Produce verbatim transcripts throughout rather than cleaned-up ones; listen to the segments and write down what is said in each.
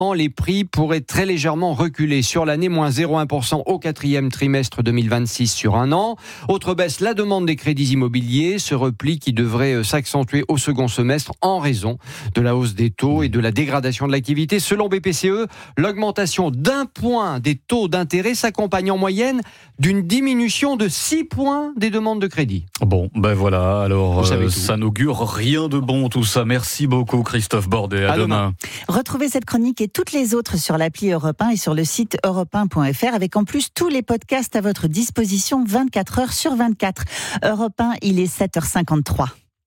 les prix pourraient très légèrement reculer sur l'année, moins zéro virgule un pour cent au quatrième trimestre deux mille vingt-six sur un an. Autre baisse, la demande des crédits immobiliers, ce repli qui devrait s'accentuer au second semestre en raison de la hausse des taux et de la dégradation de l'activité. Selon B P C E, l'augmentation d'un point des taux d'intérêt s'accompagne en moyenne d'une diminution de six points des demandes de crédit. Bon, ben voilà, alors euh, ça n'augure rien de bon tout ça. Merci beaucoup Christophe Bordet, à, à demain. demain. Retrouvez cette chronique et toutes les autres sur l'appli Europe un et sur le site europe un point f r, avec en plus tous les podcasts à votre disposition vingt-quatre heures sur vingt-quatre. Europe un, il est sept heures cinquante-trois.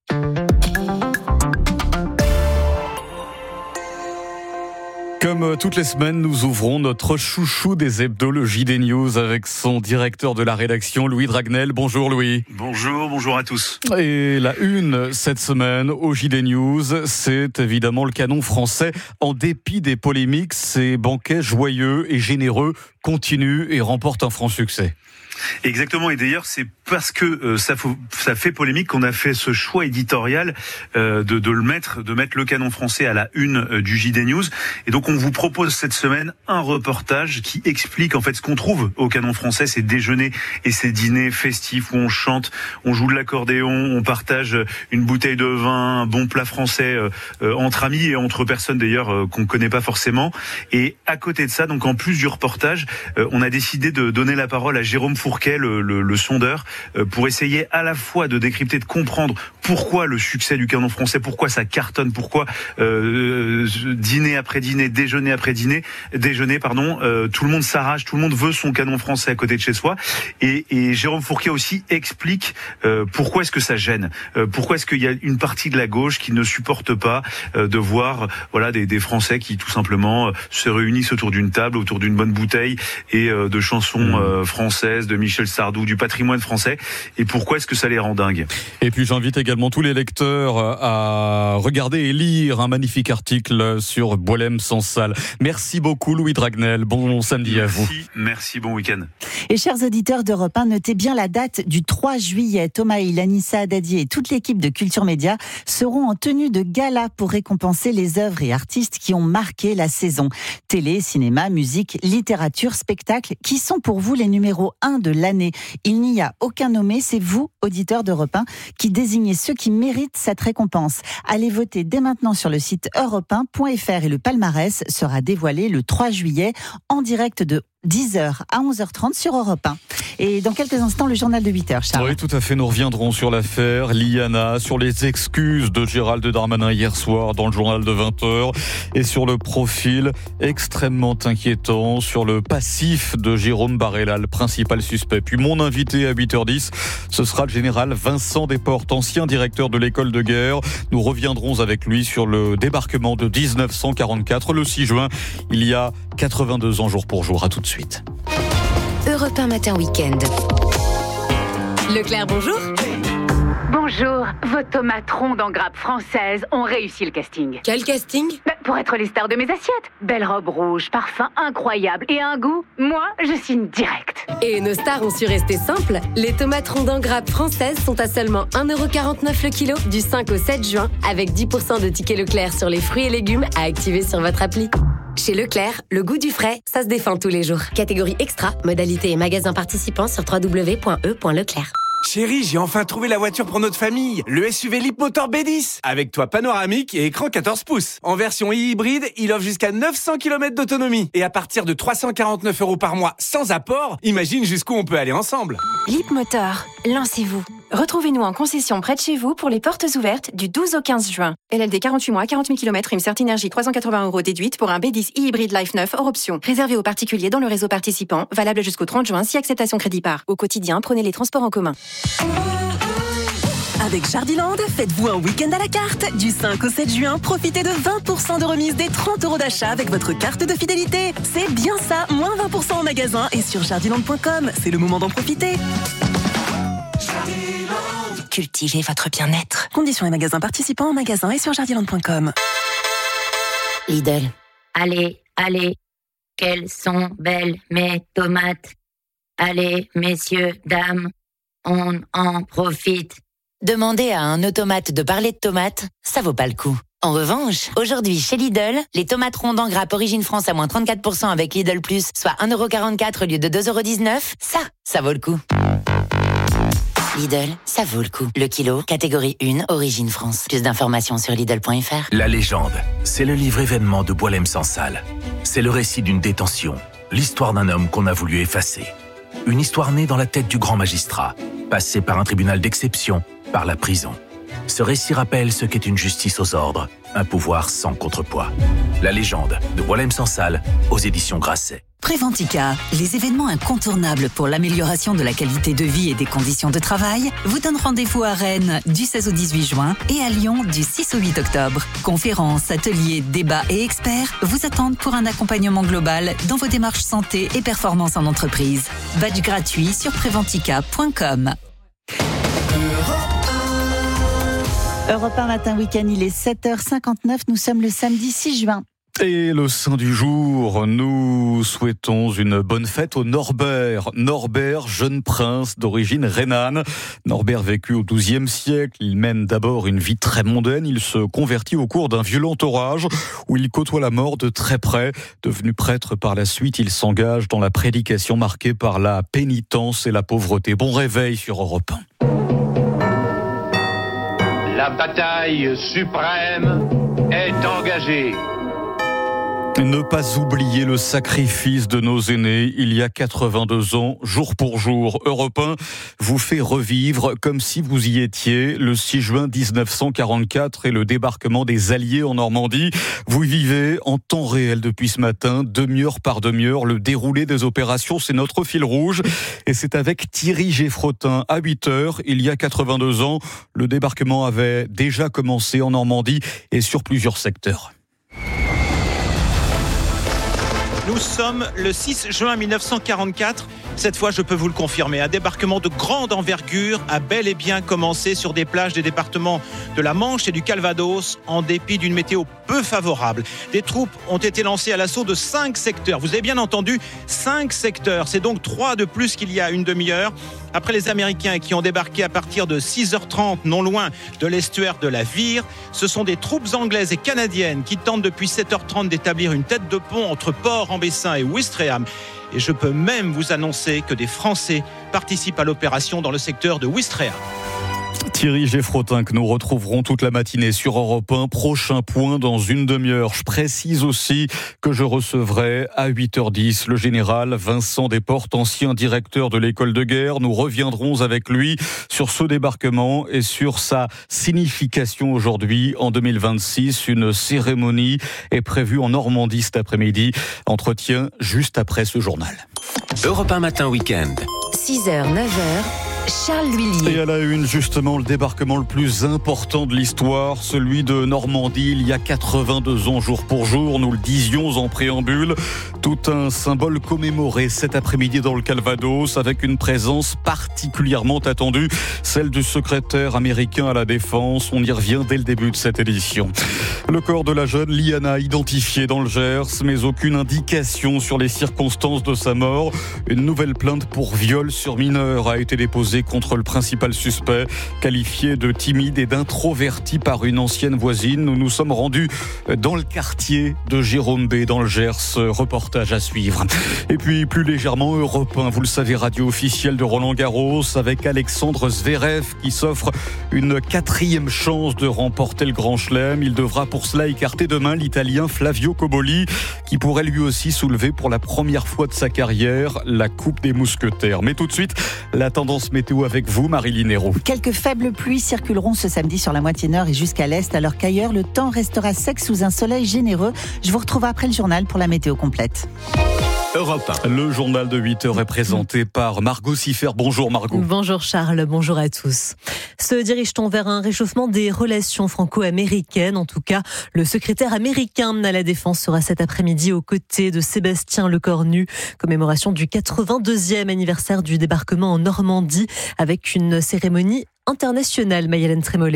Comme toutes les semaines, nous ouvrons notre chouchou des hebdos, le J D News, avec son directeur de la rédaction, Louis Dragnel. Bonjour Louis. Bonjour, bonjour à tous. Et la une cette semaine au J D News, c'est évidemment le canon français. En dépit des polémiques, ces banquets joyeux et généreux continuent et remportent un franc succès. Exactement, et d'ailleurs c'est parce que euh, ça, faut, ça fait polémique qu'on a fait ce choix éditorial euh, de, de le mettre, de mettre le canon français à la une euh, du J D News. Et donc on vous propose cette semaine un reportage qui explique en fait ce qu'on trouve au canon français, ces déjeuners et ces dîners festifs où on chante, on joue de l'accordéon, on partage une bouteille de vin, un bon plat français euh, euh, entre amis et entre personnes d'ailleurs euh, qu'on connaît pas forcément. Et à côté de ça, donc en plus du reportage, euh, on a décidé de donner la parole à Jérôme Fourquet, le, le, le sondeur, euh, pour essayer à la fois de décrypter, de comprendre pourquoi le succès du canon français, pourquoi ça cartonne, pourquoi euh, dîner après dîner, déjeuner après dîner, déjeuner, pardon, euh, tout le monde s'arrache, tout le monde veut son canon français à côté de chez soi. Et, et Jérôme Fourquet aussi explique euh, pourquoi est-ce que ça gêne, euh, pourquoi est-ce qu'il y a une partie de la gauche qui ne supporte pas euh, de voir voilà des, des Français qui tout simplement euh, se réunissent autour d'une table, autour d'une bonne bouteille et euh, de chansons euh, françaises, de Michel Sardou, du patrimoine français, et pourquoi est-ce que ça les rend dingues. Et puis j'invite également tous les lecteurs à regarder et lire un magnifique article sur Boualem Sansal. Merci beaucoup Louis Dragnel, bon samedi merci, à vous. Merci, bon week-end. Et chers auditeurs d'Europe un, notez bien la date du trois juillet. Thomas Hill, Anissa Haddadi et toute l'équipe de Culture Média seront en tenue de gala pour récompenser les œuvres et artistes qui ont marqué la saison. Télé, cinéma, musique, littérature, spectacle, qui sont pour vous les numéros un de l'année. Il n'y a aucun nommé, c'est vous, auditeurs d'Europe un, qui désignez ceux qui méritent cette récompense. Allez voter dès maintenant sur le site europe un point f r et le palmarès sera dévoilé le trois juillet en direct de dix heures à onze heures trente sur Europe un. Et dans quelques instants, le journal de huit heures, Charles. Oui, tout à fait. Nous reviendrons sur l'affaire Liana, sur les excuses de Gérald Darmanin hier soir dans le journal de vingt heures et sur le profil extrêmement inquiétant, sur le passif de Jérôme Barella, le principal suspect. Puis mon invité à huit heures dix, ce sera le général Vincent Desportes, ancien directeur de l'école de guerre. Nous reviendrons avec lui sur le débarquement de dix-neuf cent quarante-quatre, le six juin, il y a quatre-vingt-deux ans jour pour jour. À tout de suite. Europe un Matin Week-end. Leclerc, bonjour. Bonjour, vos tomates rondes en grappe française ont réussi le casting. Quel casting ? Bah, pour être les stars de mes assiettes. Belle robe rouge, parfum incroyable et un goût, moi, je signe direct. Et nos stars ont su rester simples. Les tomates rondes en grappe françaises sont à seulement un euro quarante-neuf le kilo du cinq au sept juin, avec dix pour cent de tickets Leclerc sur les fruits et légumes à activer sur votre appli. Chez Leclerc, le goût du frais, ça se défend tous les jours. Catégorie extra, modalité et magasins participants sur w w w point e point leclerc. Chérie, j'ai enfin trouvé la voiture pour notre famille. Le S U V Leapmotor B dix. Avec toit panoramique et écran quatorze pouces. En version hybride, il offre jusqu'à neuf cents kilomètres d'autonomie. Et à partir de trois cent quarante-neuf euros par mois sans apport, imagine jusqu'où on peut aller ensemble. Leapmotor, lancez-vous. Retrouvez-nous en concession près de chez vous pour les portes ouvertes du douze au quinze juin. L L D quarante-huit mois, quarante mille kilomètres, une Cert Énergie trois cent quatre-vingts euros déduite pour un B dix e-hybride Life neuf hors option. Réservé aux particuliers dans le réseau participant, valable jusqu'au trente juin si acceptation crédit par. Au quotidien, prenez les transports en commun. Avec Jardiland, faites-vous un week-end à la carte. Du cinq au sept juin, profitez de vingt pour cent de remise des trente euros d'achat avec votre carte de fidélité. C'est bien ça, moins vingt pour cent en magasin et sur jardiland point com. C'est le moment d'en profiter. Cultivez votre bien-être. Conditions et magasins participants en magasin et sur jardiland point com. Lidl. Allez, allez, quelles sont belles mes tomates. Allez, messieurs, dames, on en profite. Demandez à un automate de parler de tomates, ça vaut pas le coup. En revanche, aujourd'hui chez Lidl, les tomates rondes en grappe Origine France à moins trente-quatre pour cent avec Lidl Plus, soit un euro quarante-quatre au lieu de deux euros dix-neuf, ça, ça vaut le coup. Lidl, ça vaut le coup. Le kilo, catégorie un, Origine France. Plus d'informations sur Lidl point F R. La légende, c'est le livre événement de Boualem Sansal. C'est le récit d'une détention, l'histoire d'un homme qu'on a voulu effacer. Une histoire née dans la tête du grand magistrat, passé par un tribunal d'exception, par la prison. Ce récit rappelle ce qu'est une justice aux ordres, un pouvoir sans contrepoids. La légende de Boualem Sansal aux éditions Grasset. Préventica, les événements incontournables pour l'amélioration de la qualité de vie et des conditions de travail, vous donnent rendez-vous à Rennes du seize au dix-huit juin et à Lyon du six au huit octobre. Conférences, ateliers, débats et experts vous attendent pour un accompagnement global dans vos démarches santé et performance en entreprise. Badge gratuit sur préventica point com. Europe un matin week-end, il est sept heures cinquante-neuf, nous sommes le samedi six juin. Et le saint du jour, nous souhaitons une bonne fête au Norbert. Norbert, jeune prince d'origine rhénane. Norbert vécut au douzième siècle. Il mène d'abord une vie très mondaine. Il se convertit au cours d'un violent orage où il côtoie la mort de très près. Devenu prêtre par la suite, il s'engage dans la prédication marquée par la pénitence et la pauvreté. Bon réveil sur Europe un. La bataille suprême est engagée. Ne pas oublier le sacrifice de nos aînés il y a quatre-vingt-deux ans, jour pour jour. Europe un vous fait revivre comme si vous y étiez le six juin dix-neuf cent quarante-quatre et le débarquement des Alliés en Normandie. Vous vivez en temps réel depuis ce matin, demi-heure par demi-heure, le déroulé des opérations, c'est notre fil rouge. Et c'est avec Thierry Geffrotin à huit heures, il y a quatre-vingt-deux ans, le débarquement avait déjà commencé en Normandie et sur plusieurs secteurs. Nous sommes le six juin mille neuf cent quarante-quatre. Cette fois, je peux vous le confirmer, un débarquement de grande envergure a bel et bien commencé sur des plages des départements de la Manche et du Calvados, en dépit d'une météo peu favorable. Des troupes ont été lancées à l'assaut de cinq secteurs. Vous avez bien entendu, cinq secteurs. C'est donc trois de plus qu'il y a une demi-heure. Après les Américains qui ont débarqué à partir de six heures trente, non loin de l'estuaire de la Vire, ce sont des troupes anglaises et canadiennes qui tentent depuis sept heures trente d'établir une tête de pont entre Port-en-Bessin et Ouistreham. Et je peux même vous annoncer que des Français participent à l'opération dans le secteur de Ouistreham. Thierry Geffrotin, que nous retrouverons toute la matinée sur Europe un. Prochain point dans une demi-heure. Je précise aussi que je recevrai à huit heures dix le général Vincent Desportes, ancien directeur de l'école de guerre. Nous reviendrons avec lui sur ce débarquement et sur sa signification aujourd'hui en deux mille vingt-six. Une cérémonie est prévue en Normandie cet après-midi. Entretien juste après ce journal. Europe un matin week-end. six heures, neuf heures. Charles Lhuillier. Et à la une, justement, le débarquement le plus important de l'histoire, celui de Normandie, il y a quatre-vingt-deux ans, jour pour jour. Nous le disions en préambule. Tout un symbole commémoré cet après-midi dans le Calvados, avec une présence particulièrement attendue, celle du secrétaire américain à la Défense. On y revient dès le début de cette édition. Le corps de la jeune Liana, identifié dans le Gers, mais aucune indication sur les circonstances de sa mort. Une nouvelle plainte pour viol sur mineur a été déposée contre le principal suspect, qualifié de timide et d'introverti par une ancienne voisine. Nous nous sommes rendus dans le quartier de Jérôme B, dans le Gers. Reportage à suivre. Et puis, plus légèrement, Europe un, vous le savez, radio officielle de Roland Garros, avec Alexandre Zverev qui s'offre une quatrième chance de remporter le Grand Chelem. Il devra pour cela écarter demain l'Italien Flavio Cobolli, qui pourrait lui aussi soulever pour la première fois de sa carrière la Coupe des Mousquetaires. Mais tout de suite, la tendance météo avec vous, Marilyn Hérault. Quelques faibles pluies circuleront ce samedi sur la moitié nord et jusqu'à l'est, alors qu'ailleurs, le temps restera sec sous un soleil généreux. Je vous retrouve après le journal pour la météo complète. Europe un. Le journal de huit heures est présenté par Margot Siffer. Bonjour Margot. Bonjour Charles, bonjour à tous. Se dirige-t-on vers un réchauffement des relations franco-américaines? En tout cas, le secrétaire américain à la Défense sera cet après-midi aux côtés de Sébastien Lecornu. Commémoration du quatre-vingt-deuxième anniversaire du débarquement en Normandie avec une cérémonie internationale, Mayhélène Trémollet.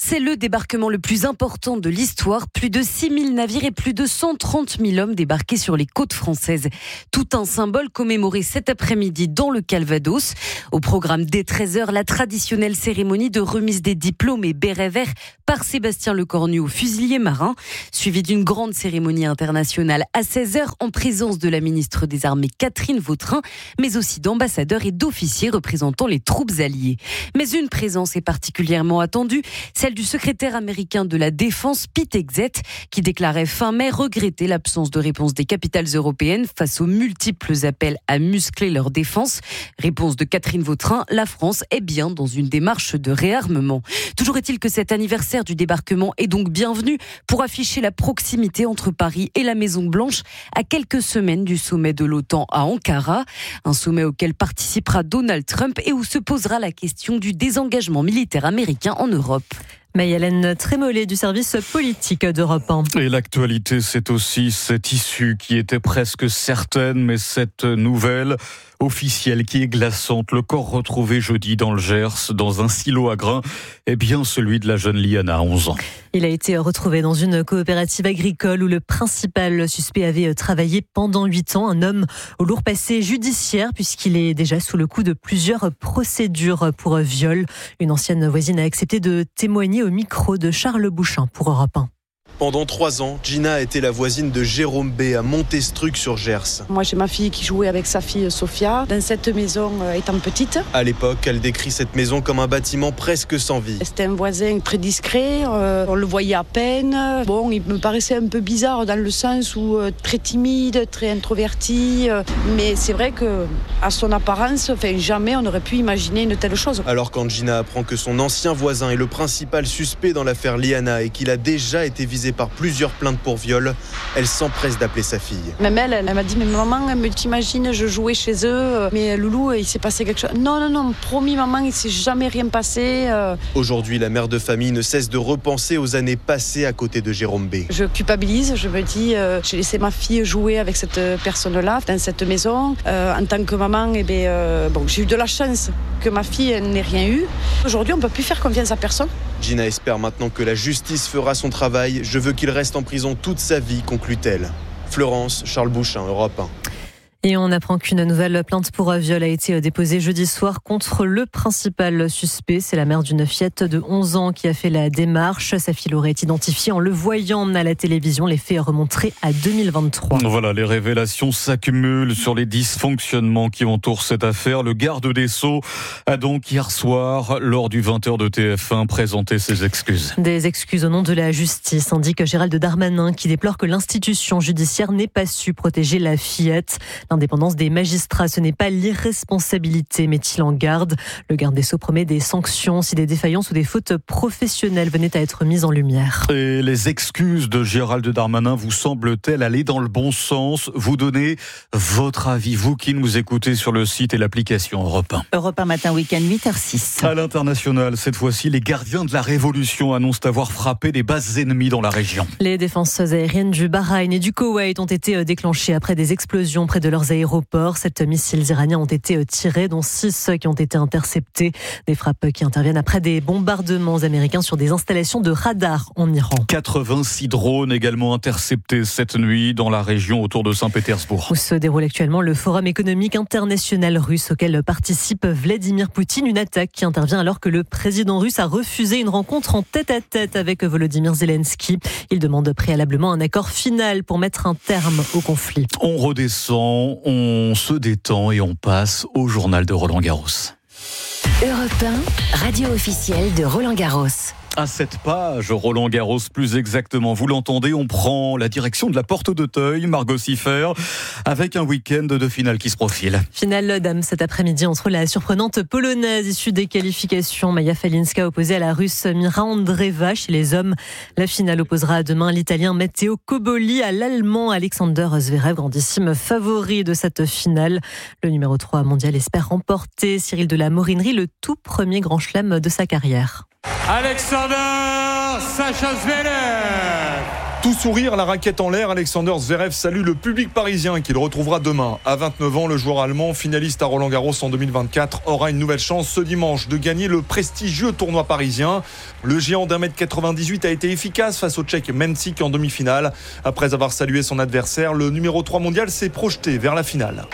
C'est le débarquement le plus important de l'histoire. Plus de six mille navires et plus de cent trente mille hommes débarqués sur les côtes françaises. Tout un symbole commémoré cet après-midi dans le Calvados. Au programme dès treize heures, la traditionnelle cérémonie de remise des diplômes et bérets verts par Sébastien Lecornu aux fusiliers marins, suivie d'une grande cérémonie internationale à seize heures en présence de la ministre des Armées Catherine Vautrin, mais aussi d'ambassadeurs et d'officiers représentant les troupes alliées. Mais une présence est particulièrement attendue, celle du secrétaire américain de la Défense, Pete Hegseth, qui déclarait fin mai regretter l'absence de réponse des capitales européennes face aux multiples appels à muscler leur défense. Réponse de Catherine Vautrin, la France est bien dans une démarche de réarmement. Toujours est-il que cet anniversaire du débarquement est donc bienvenu pour afficher la proximité entre Paris et la Maison-Blanche à quelques semaines du sommet de l'OTAN à Ankara. Un sommet auquel participera Donald Trump et où se posera la question du désengagement militaire américain en Europe. Maï-Hélène Trémollet du service politique d'Europe un. Et l'actualité, c'est aussi cette issue qui était presque certaine, mais cette nouvelle officielle qui est glaçante. Le corps retrouvé jeudi dans le Gers, dans un silo à grains, est bien celui de la jeune Liana, onze ans. Il a été retrouvé dans une coopérative agricole où le principal suspect avait travaillé pendant huit ans. Un homme au lourd passé judiciaire puisqu'il est déjà sous le coup de plusieurs procédures pour viol. Une ancienne voisine a accepté de témoigner au micro de Charles Bouchin pour Europe un. Pendant trois ans, Gina a été la voisine de Jérôme B à Montestruc sur Gers. Moi, j'ai ma fille qui jouait avec sa fille Sophia dans cette maison euh, étant petite. À l'époque, elle décrit cette maison comme un bâtiment presque sans vie. C'était un voisin très discret, euh, on le voyait à peine. Bon, il me paraissait un peu bizarre dans le sens où euh, très timide, très introverti. Euh, mais c'est vrai que à son apparence, enfin, jamais on aurait pu imaginer une telle chose. Alors quand Gina apprend que son ancien voisin est le principal suspect dans l'affaire Liana et qu'il a déjà été visé par plusieurs plaintes pour viol, elle s'empresse d'appeler sa fille. Même elle, elle, elle m'a dit, mais maman, elle me t'imagine, je jouais chez eux, mais Loulou, il s'est passé quelque chose. Non, non, non, promis maman, il s'est jamais rien passé. Aujourd'hui, la mère de famille ne cesse de repenser aux années passées à côté de Jérôme B. Je culpabilise, je me dis, euh, j'ai laissé ma fille jouer avec cette personne-là, dans cette maison. Euh, en tant que maman, eh bien, euh, bon, j'ai eu de la chance que ma fille n'ait rien eu. Aujourd'hui, on ne peut plus faire confiance à personne. Gina espère maintenant que la justice fera son travail. Je veux qu'il reste en prison toute sa vie, conclut-elle. Florence, Charles Bouchin, Europe un. Et on apprend qu'une nouvelle plainte pour viol a été déposée jeudi soir contre le principal suspect. C'est la mère d'une fillette de onze ans qui a fait la démarche. Sa fille l'aurait identifiée en le voyant à la télévision. Les faits remonteraient à deux mille vingt-trois. Voilà, les révélations s'accumulent sur les dysfonctionnements qui entourent cette affaire. Le garde des Sceaux a donc hier soir, lors du vingt heures de T F un, présenté ses excuses. Des excuses au nom de la justice, indique Gérald Darmanin, qui déplore que l'institution judiciaire n'ait pas su protéger la fillette. L'indépendance des magistrats, ce n'est pas l'irresponsabilité, met-il en garde. Le garde des Sceaux promet des sanctions si des défaillances ou des fautes professionnelles venaient à être mises en lumière. Et les excuses de Gérald Darmanin vous semblent-elles aller dans le bon sens? Vous donnez votre avis, vous qui nous écoutez sur le site et l'application Europe un. Europe un matin week-end, huit heures six. À l'international, cette fois-ci, les gardiens de la Révolution annoncent avoir frappé des bases ennemies dans la région. Les défenses aériennes du Bahreïn et du Koweït ont été déclenchées après des explosions près de leurs aéroports. Sept missiles iraniens ont été tirés, dont six qui ont été interceptés. Des frappes qui interviennent après des bombardements américains sur des installations de radars en Iran. quatre-vingt-six drones également interceptés cette nuit dans la région autour de Saint-Pétersbourg. Où se déroule actuellement le Forum économique international russe auquel participe Vladimir Poutine. Une attaque qui intervient alors que le président russe a refusé une rencontre en tête-à-tête avec Volodymyr Zelensky. Il demande préalablement un accord final pour mettre un terme au conflit. On redescend, on se détend et on passe au journal de Roland Garros. Europe un, radio officielle de Roland Garros. À cette page, Roland Garros plus exactement, vous l'entendez, on prend la direction de la Porte d'Auteuil, Margot Siffer, avec un week-end de finale qui se profile. Finale dame cet après-midi entre la surprenante polonaise issue des qualifications, Maja Falinska opposée à la russe Mira Andreeva. Chez les hommes, la finale opposera demain l'italien Matteo Coboli à l'allemand Alexander Zverev, grandissime favori de cette finale. Le numéro trois mondial espère remporter, Cyril de la Morinerie, le tout premier grand chelem de sa carrière. Alexander Sacha Zverev Tout sourire, la raquette en l'air, Alexander Zverev salue le public parisien qu'il retrouvera demain. À vingt-neuf ans, le joueur allemand, finaliste à Roland-Garros en deux mille vingt-quatre, aura une nouvelle chance ce dimanche de gagner le prestigieux tournoi parisien. Le géant d'un mètre quatre-vingt-dix-huit a été efficace face au Tchèque Mensik en demi-finale. Après avoir salué son adversaire, le numéro trois mondial s'est projeté vers la finale.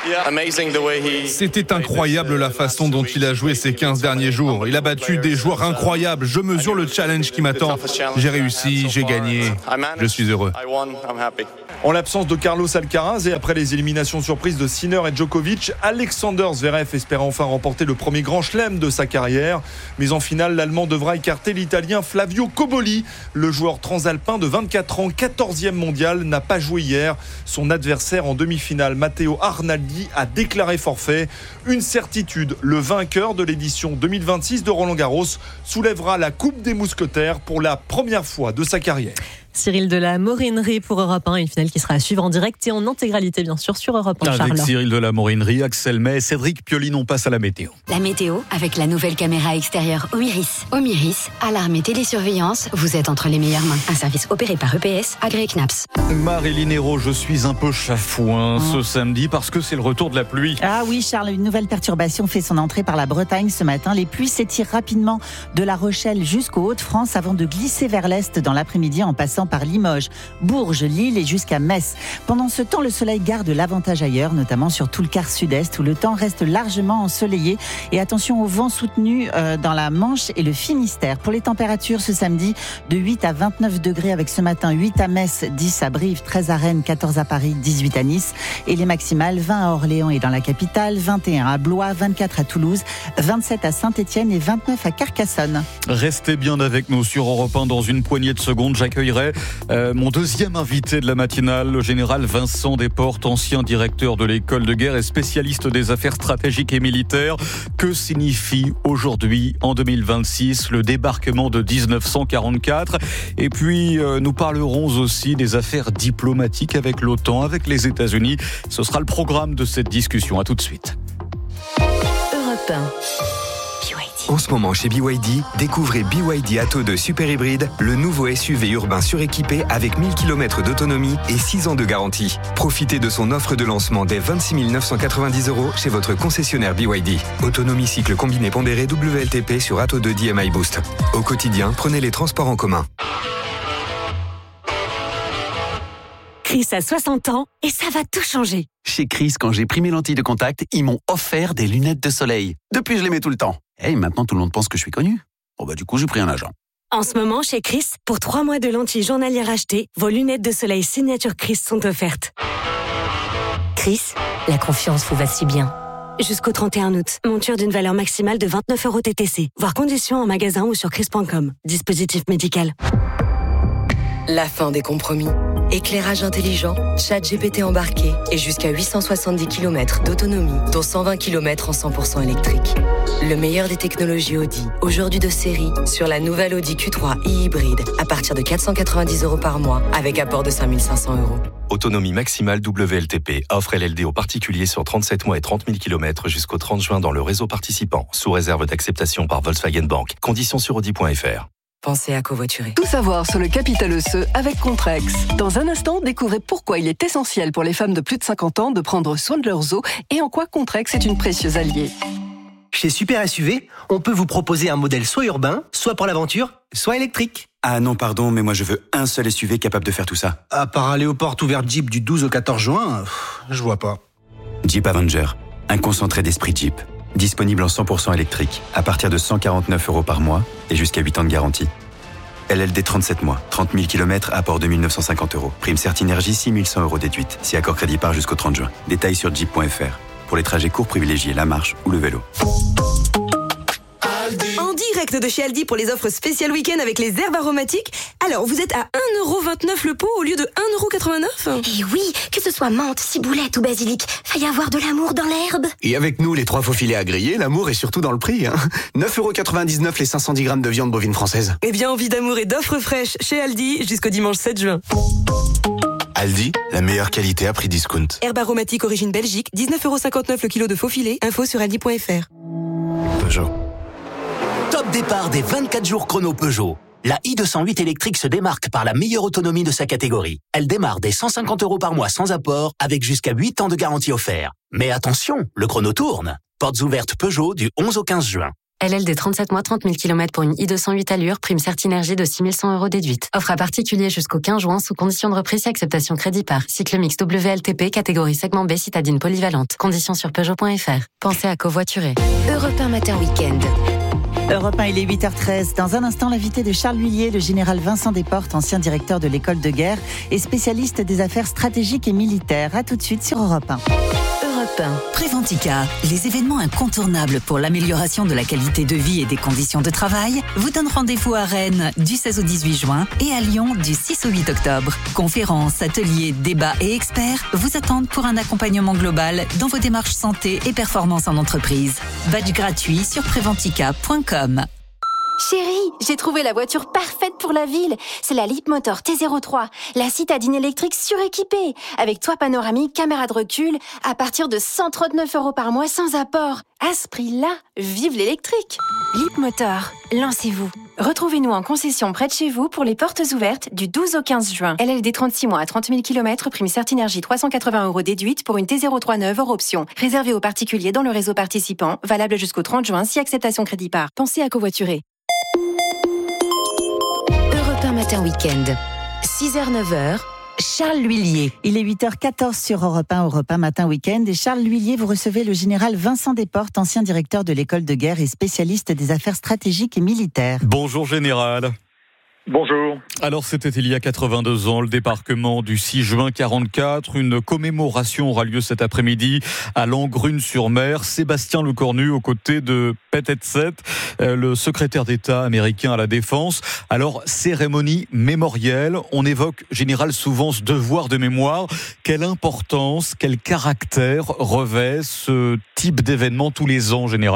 C'était incroyable la façon dont il a joué ces quinze derniers jours. Il a battu des joueurs incroyables. Je mesure le challenge qui m'attend. J'ai réussi, j'ai gagné. Je suis heureux. En l'absence de Carlos Alcaraz et après les éliminations surprises de Sinner et Djokovic, Alexander Zverev espère enfin remporter le premier grand chelem de sa carrière. Mais en finale, l'Allemand devra écarter l'Italien Flavio Cobolli. Le joueur transalpin de vingt-quatre ans, quatorzième mondial, n'a pas joué hier. Son adversaire en demi-finale, Matteo Arnaldi, a déclaré forfait. Une certitude, le vainqueur de l'édition deux mille vingt-six de Roland-Garros soulèvera la Coupe des Mousquetaires pour la première fois de sa carrière. Cyril de la Morinerie pour Europe un, une finale qui sera à suivre en direct et en intégralité bien sûr sur Europe un. Avec Charles. Cyril de la Morinerie, Axel May et Cédric Piolin, on passe à la météo. La météo avec la nouvelle caméra extérieure Omiris. Omiris, alarme et télésurveillance, vous êtes entre les meilleures mains. Un service opéré par E P S, agréé C N A P S. Marilyn Hérault, je suis un peu chafouin oh. ce samedi parce que c'est le retour de la pluie. Ah oui Charles, une nouvelle perturbation fait son entrée par la Bretagne ce matin. Les pluies s'étirent rapidement de La Rochelle jusqu'aux Hauts-de-France avant de glisser vers l'est dans l'après-midi en passant par Limoges, Bourges, Lille et jusqu'à Metz. Pendant ce temps, le soleil garde l'avantage ailleurs, notamment sur tout le quart sud-est où le temps reste largement ensoleillé. Et attention au vent soutenu euh, dans la Manche et le Finistère. Pour les températures ce samedi, de huit à vingt-neuf degrés avec ce matin huit à Metz, dix à Brive, treize à Rennes, quatorze à Paris, dix-huit à Nice. Et les maximales, vingt à Orléans et dans la capitale, vingt et un à Blois, vingt-quatre à Toulouse, vingt-sept à Saint-Étienne et vingt-neuf à Carcassonne. Restez bien avec nous sur Europe un. Dans une poignée de secondes, j'accueillerai euh, mon deuxième invité de la matinale, le général Vincent Desportes, ancien directeur de l'école de guerre et spécialiste des affaires stratégiques et militaires. Que signifie aujourd'hui, en deux mille vingt-six, le débarquement de dix-neuf cent quarante-quatre? Et puis, euh, nous parlerons aussi des affaires diplomatiques avec l'OTAN, avec les États-Unis. Ce sera le programme de cette discussion. À tout de suite. Europe un. En ce moment, chez B Y D, découvrez B Y D Atto deux Super Hybride, le nouveau S U V urbain suréquipé avec mille kilomètres d'autonomie et six ans de garantie. Profitez de son offre de lancement dès vingt-six mille neuf cent quatre-vingt-dix euros chez votre concessionnaire B Y D. Autonomie cycle combiné pondéré W L T P sur Atto deux D M I Boost. Au quotidien, prenez les transports en commun. Chris a soixante ans et ça va tout changer. Chez Chris, quand j'ai pris mes lentilles de contact, ils m'ont offert des lunettes de soleil. Depuis, je les mets tout le temps. Et maintenant, tout le monde pense que je suis connu. Bon bah du coup, j'ai pris un agent. En ce moment, chez Chris, pour trois mois de lentilles journalières achetées, vos lunettes de soleil signature Chris sont offertes. Chris, la confiance vous va si bien. Jusqu'au trente et un août, monture d'une valeur maximale de vingt-neuf euros T T C. Voir conditions en magasin ou sur chris point com. Dispositif médical. La fin des compromis. Éclairage intelligent, chat G P T embarqué et jusqu'à huit cent soixante-dix kilomètres d'autonomie, dont cent vingt kilomètres en cent pour cent électrique. Le meilleur des technologies Audi, aujourd'hui de série, sur la nouvelle Audi Q trois e-hybride, à partir de quatre cent quatre-vingt-dix euros par mois, avec apport de cinq mille cinq cents euros. Autonomie maximale W L T P, offre L L D aux particuliers sur trente-sept mois et trente mille kilomètres jusqu'au trente juin dans le réseau participant, sous réserve d'acceptation par Volkswagen Bank. Conditions sur audi point f r. Pensez à covoiturer. Tout savoir sur le capital osseux avec Contrex. Dans un instant, découvrez pourquoi il est essentiel pour les femmes de plus de cinquante ans de prendre soin de leurs os et en quoi Contrex est une précieuse alliée. Chez Super S U V, on peut vous proposer un modèle soit urbain, soit pour l'aventure, soit électrique. Ah non, pardon, mais moi je veux un seul S U V capable de faire tout ça. À part aller aux portes ouvertes Jeep du douze au quatorze juin, pff, je vois pas. Jeep Avenger, un concentré d'esprit Jeep. Disponible en cent pour cent électrique, à partir de cent quarante-neuf euros par mois et jusqu'à huit ans de garantie. L L D trente-sept mois, trente mille kilomètres, apport deux mille neuf cent cinquante euros. Prime Certinergie, six mille cent euros déduite. Si accord crédit par jusqu'au trente juin. Détails sur jeep point f r. Pour les trajets courts, privilégiez la marche ou le vélo. En direct de chez Aldi pour les offres spéciales week-end avec les herbes aromatiques. Alors, vous êtes à un euro vingt-neuf le pot au lieu de un euro quatre-vingt-neuf. Et oui, que ce soit menthe, ciboulette ou basilic, faille avoir de l'amour dans l'herbe. Et avec nous, les trois faux filets à griller, l'amour est surtout dans le prix. Hein. neuf euros quatre-vingt-dix-neuf les cinq cent dix grammes de viande bovine française. Eh bien, envie d'amour et d'offres fraîches chez Aldi jusqu'au dimanche sept juin. Aldi, la meilleure qualité à prix discount. Herbe aromatique origine Belgique, dix-neuf euros cinquante-neuf le kilo de faux filet. Info sur aldi point f r. Peugeot. Top départ des vingt-quatre jours chrono Peugeot. La i deux cent huit électrique se démarque par la meilleure autonomie de sa catégorie. Elle démarre dès cent cinquante euros par mois sans apport, avec jusqu'à huit ans de garantie offert. Mais attention, le chrono tourne. Portes ouvertes Peugeot du onze au quinze juin. L L D trente-sept mois, trente mille kilomètres pour une i deux cent huit allure, prime Certinergie de six mille cent euros déduite. Offre à particulier jusqu'au quinze juin sous condition de reprise et acceptation crédit par. Cycle mix W L T P, catégorie segment B, citadine polyvalente. Conditions sur Peugeot point F R. Pensez à covoiturer. Europe un matin week-end. Europe un, il est huit heures treize. Dans un instant, l'invité de Charles L'Huillier, le général Vincent Desportes, ancien directeur de l'école de guerre et spécialiste des affaires stratégiques et militaires. À tout de suite sur Europe un. Europe un. Préventica, les événements incontournables pour l'amélioration de la qualité de vie et des conditions de travail, vous donnent rendez-vous à Rennes du seize au dix-huit juin et à Lyon du six au huit octobre. Conférences, ateliers, débats et experts vous attendent pour un accompagnement global dans vos démarches santé et performance en entreprise. Badge gratuit sur préventica point com. Chérie, j'ai trouvé la voiture parfaite pour la ville. C'est la Leapmotor T zéro trois, la citadine électrique suréquipée, avec toit panoramique, caméra de recul, à partir de cent trente-neuf euros par mois sans apport. À ce prix-là, vive l'électrique. Leapmotor, lancez-vous. Retrouvez-nous en concession près de chez vous pour les portes ouvertes du douze au quinze juin. L L D trente-six mois à trente mille kilomètres, prime Certinergie trois cent quatre-vingts euros déduite pour une T zéro trois neuve hors option. Réservé aux particuliers dans le réseau participant, valable jusqu'au trente juin si acceptation crédit par. Pensez à covoiturer. Europe un matin week-end. six heures neuf heures. Charles L'Huillier. Il est huit heures quatorze sur Europe un, Europe un matin week-end. Et Charles L'Huillier, vous recevez le général Vincent Desportes, ancien directeur de l'école de guerre et spécialiste des affaires stratégiques et militaires. Bonjour général. Bonjour. Alors c'était il y a quatre-vingt-deux ans, le débarquement du six juin quarante-quatre. Une commémoration aura lieu cet après-midi à Langrune-sur-Mer. Sébastien Lecornu aux côtés de Pete Hegseth, le secrétaire d'État américain à la Défense. Alors cérémonie mémorielle, on évoque général souvent ce devoir de mémoire. Quelle importance, quel caractère revêt ce type d'événement tous les ans, général ?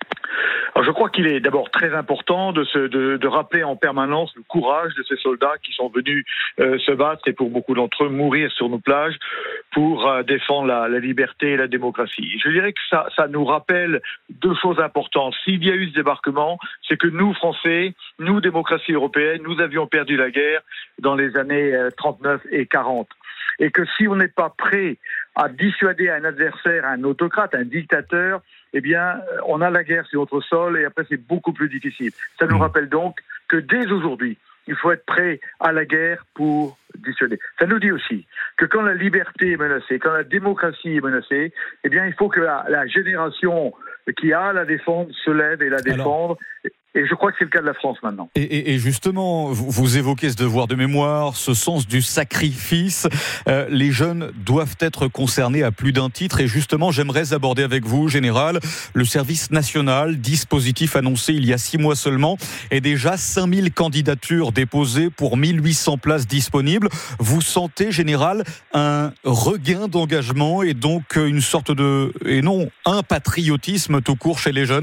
Alors je crois qu'il est d'abord très important de, se, de, de rappeler en permanence le courage de ces soldats qui sont venus euh, se battre et pour beaucoup d'entre eux mourir sur nos plages pour euh, défendre la, la liberté et la démocratie. Je dirais que ça, ça nous rappelle deux choses importantes. S'il y a eu ce débarquement, c'est que nous, Français, nous, démocratie européenne, nous avions perdu la guerre dans les années trente-neuf et quarante. Et que si on n'est pas prêt à dissuader un adversaire, un autocrate, un dictateur, eh bien, on a la guerre sur notre sol et après c'est beaucoup plus difficile. Ça nous rappelle donc que dès aujourd'hui, il faut être prêt à la guerre pour dissuader. Ça nous dit aussi que quand la liberté est menacée, quand la démocratie est menacée, eh bien, il faut que la, la génération qui a à la défendre se lève et la défendre. Alors... Et je crois que c'est le cas de la France maintenant. Et, et, et justement, vous, vous évoquez ce devoir de mémoire, ce sens du sacrifice. Euh, les jeunes doivent être concernés à plus d'un titre. Et justement, j'aimerais aborder avec vous, général, le service national, dispositif annoncé il y a six mois seulement, et déjà cinq mille candidatures déposées pour mille huit cents places disponibles. Vous sentez, général, un regain d'engagement et donc une sorte de, et non, un patriotisme tout court chez les jeunes ?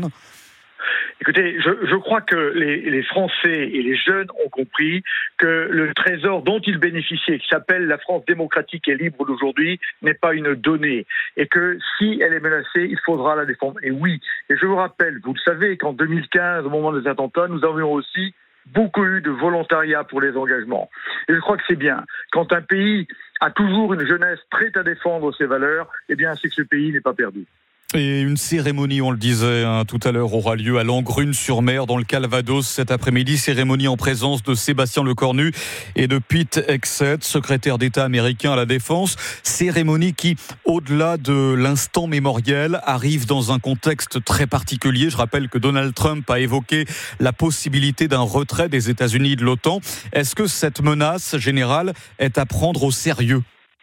Écoutez, je, je crois que les, les Français et les jeunes ont compris que le trésor dont ils bénéficiaient, qui s'appelle la France démocratique et libre d'aujourd'hui, n'est pas une donnée. Et que si elle est menacée, il faudra la défendre. Et oui, et je vous rappelle, vous le savez, qu'en deux mille quinze, au moment des attentats, nous avions aussi beaucoup eu de volontariat pour les engagements. Et je crois que c'est bien. Quand un pays a toujours une jeunesse prête à défendre ses valeurs, eh bien, c'est que ce pays n'est pas perdu. Et une cérémonie, on le disait hein, tout à l'heure, aura lieu à Langrune-sur-Mer, dans le Calvados, cet après-midi. Cérémonie en présence de Sébastien Lecornu et de Pete Hegseth, secrétaire d'État américain à la Défense. Cérémonie qui, au-delà de l'instant mémoriel, arrive dans un contexte très particulier. Je rappelle que Donald Trump a évoqué la possibilité d'un retrait des États-Unis de l'OTAN. Est-ce que cette menace générale est à prendre au sérieux ?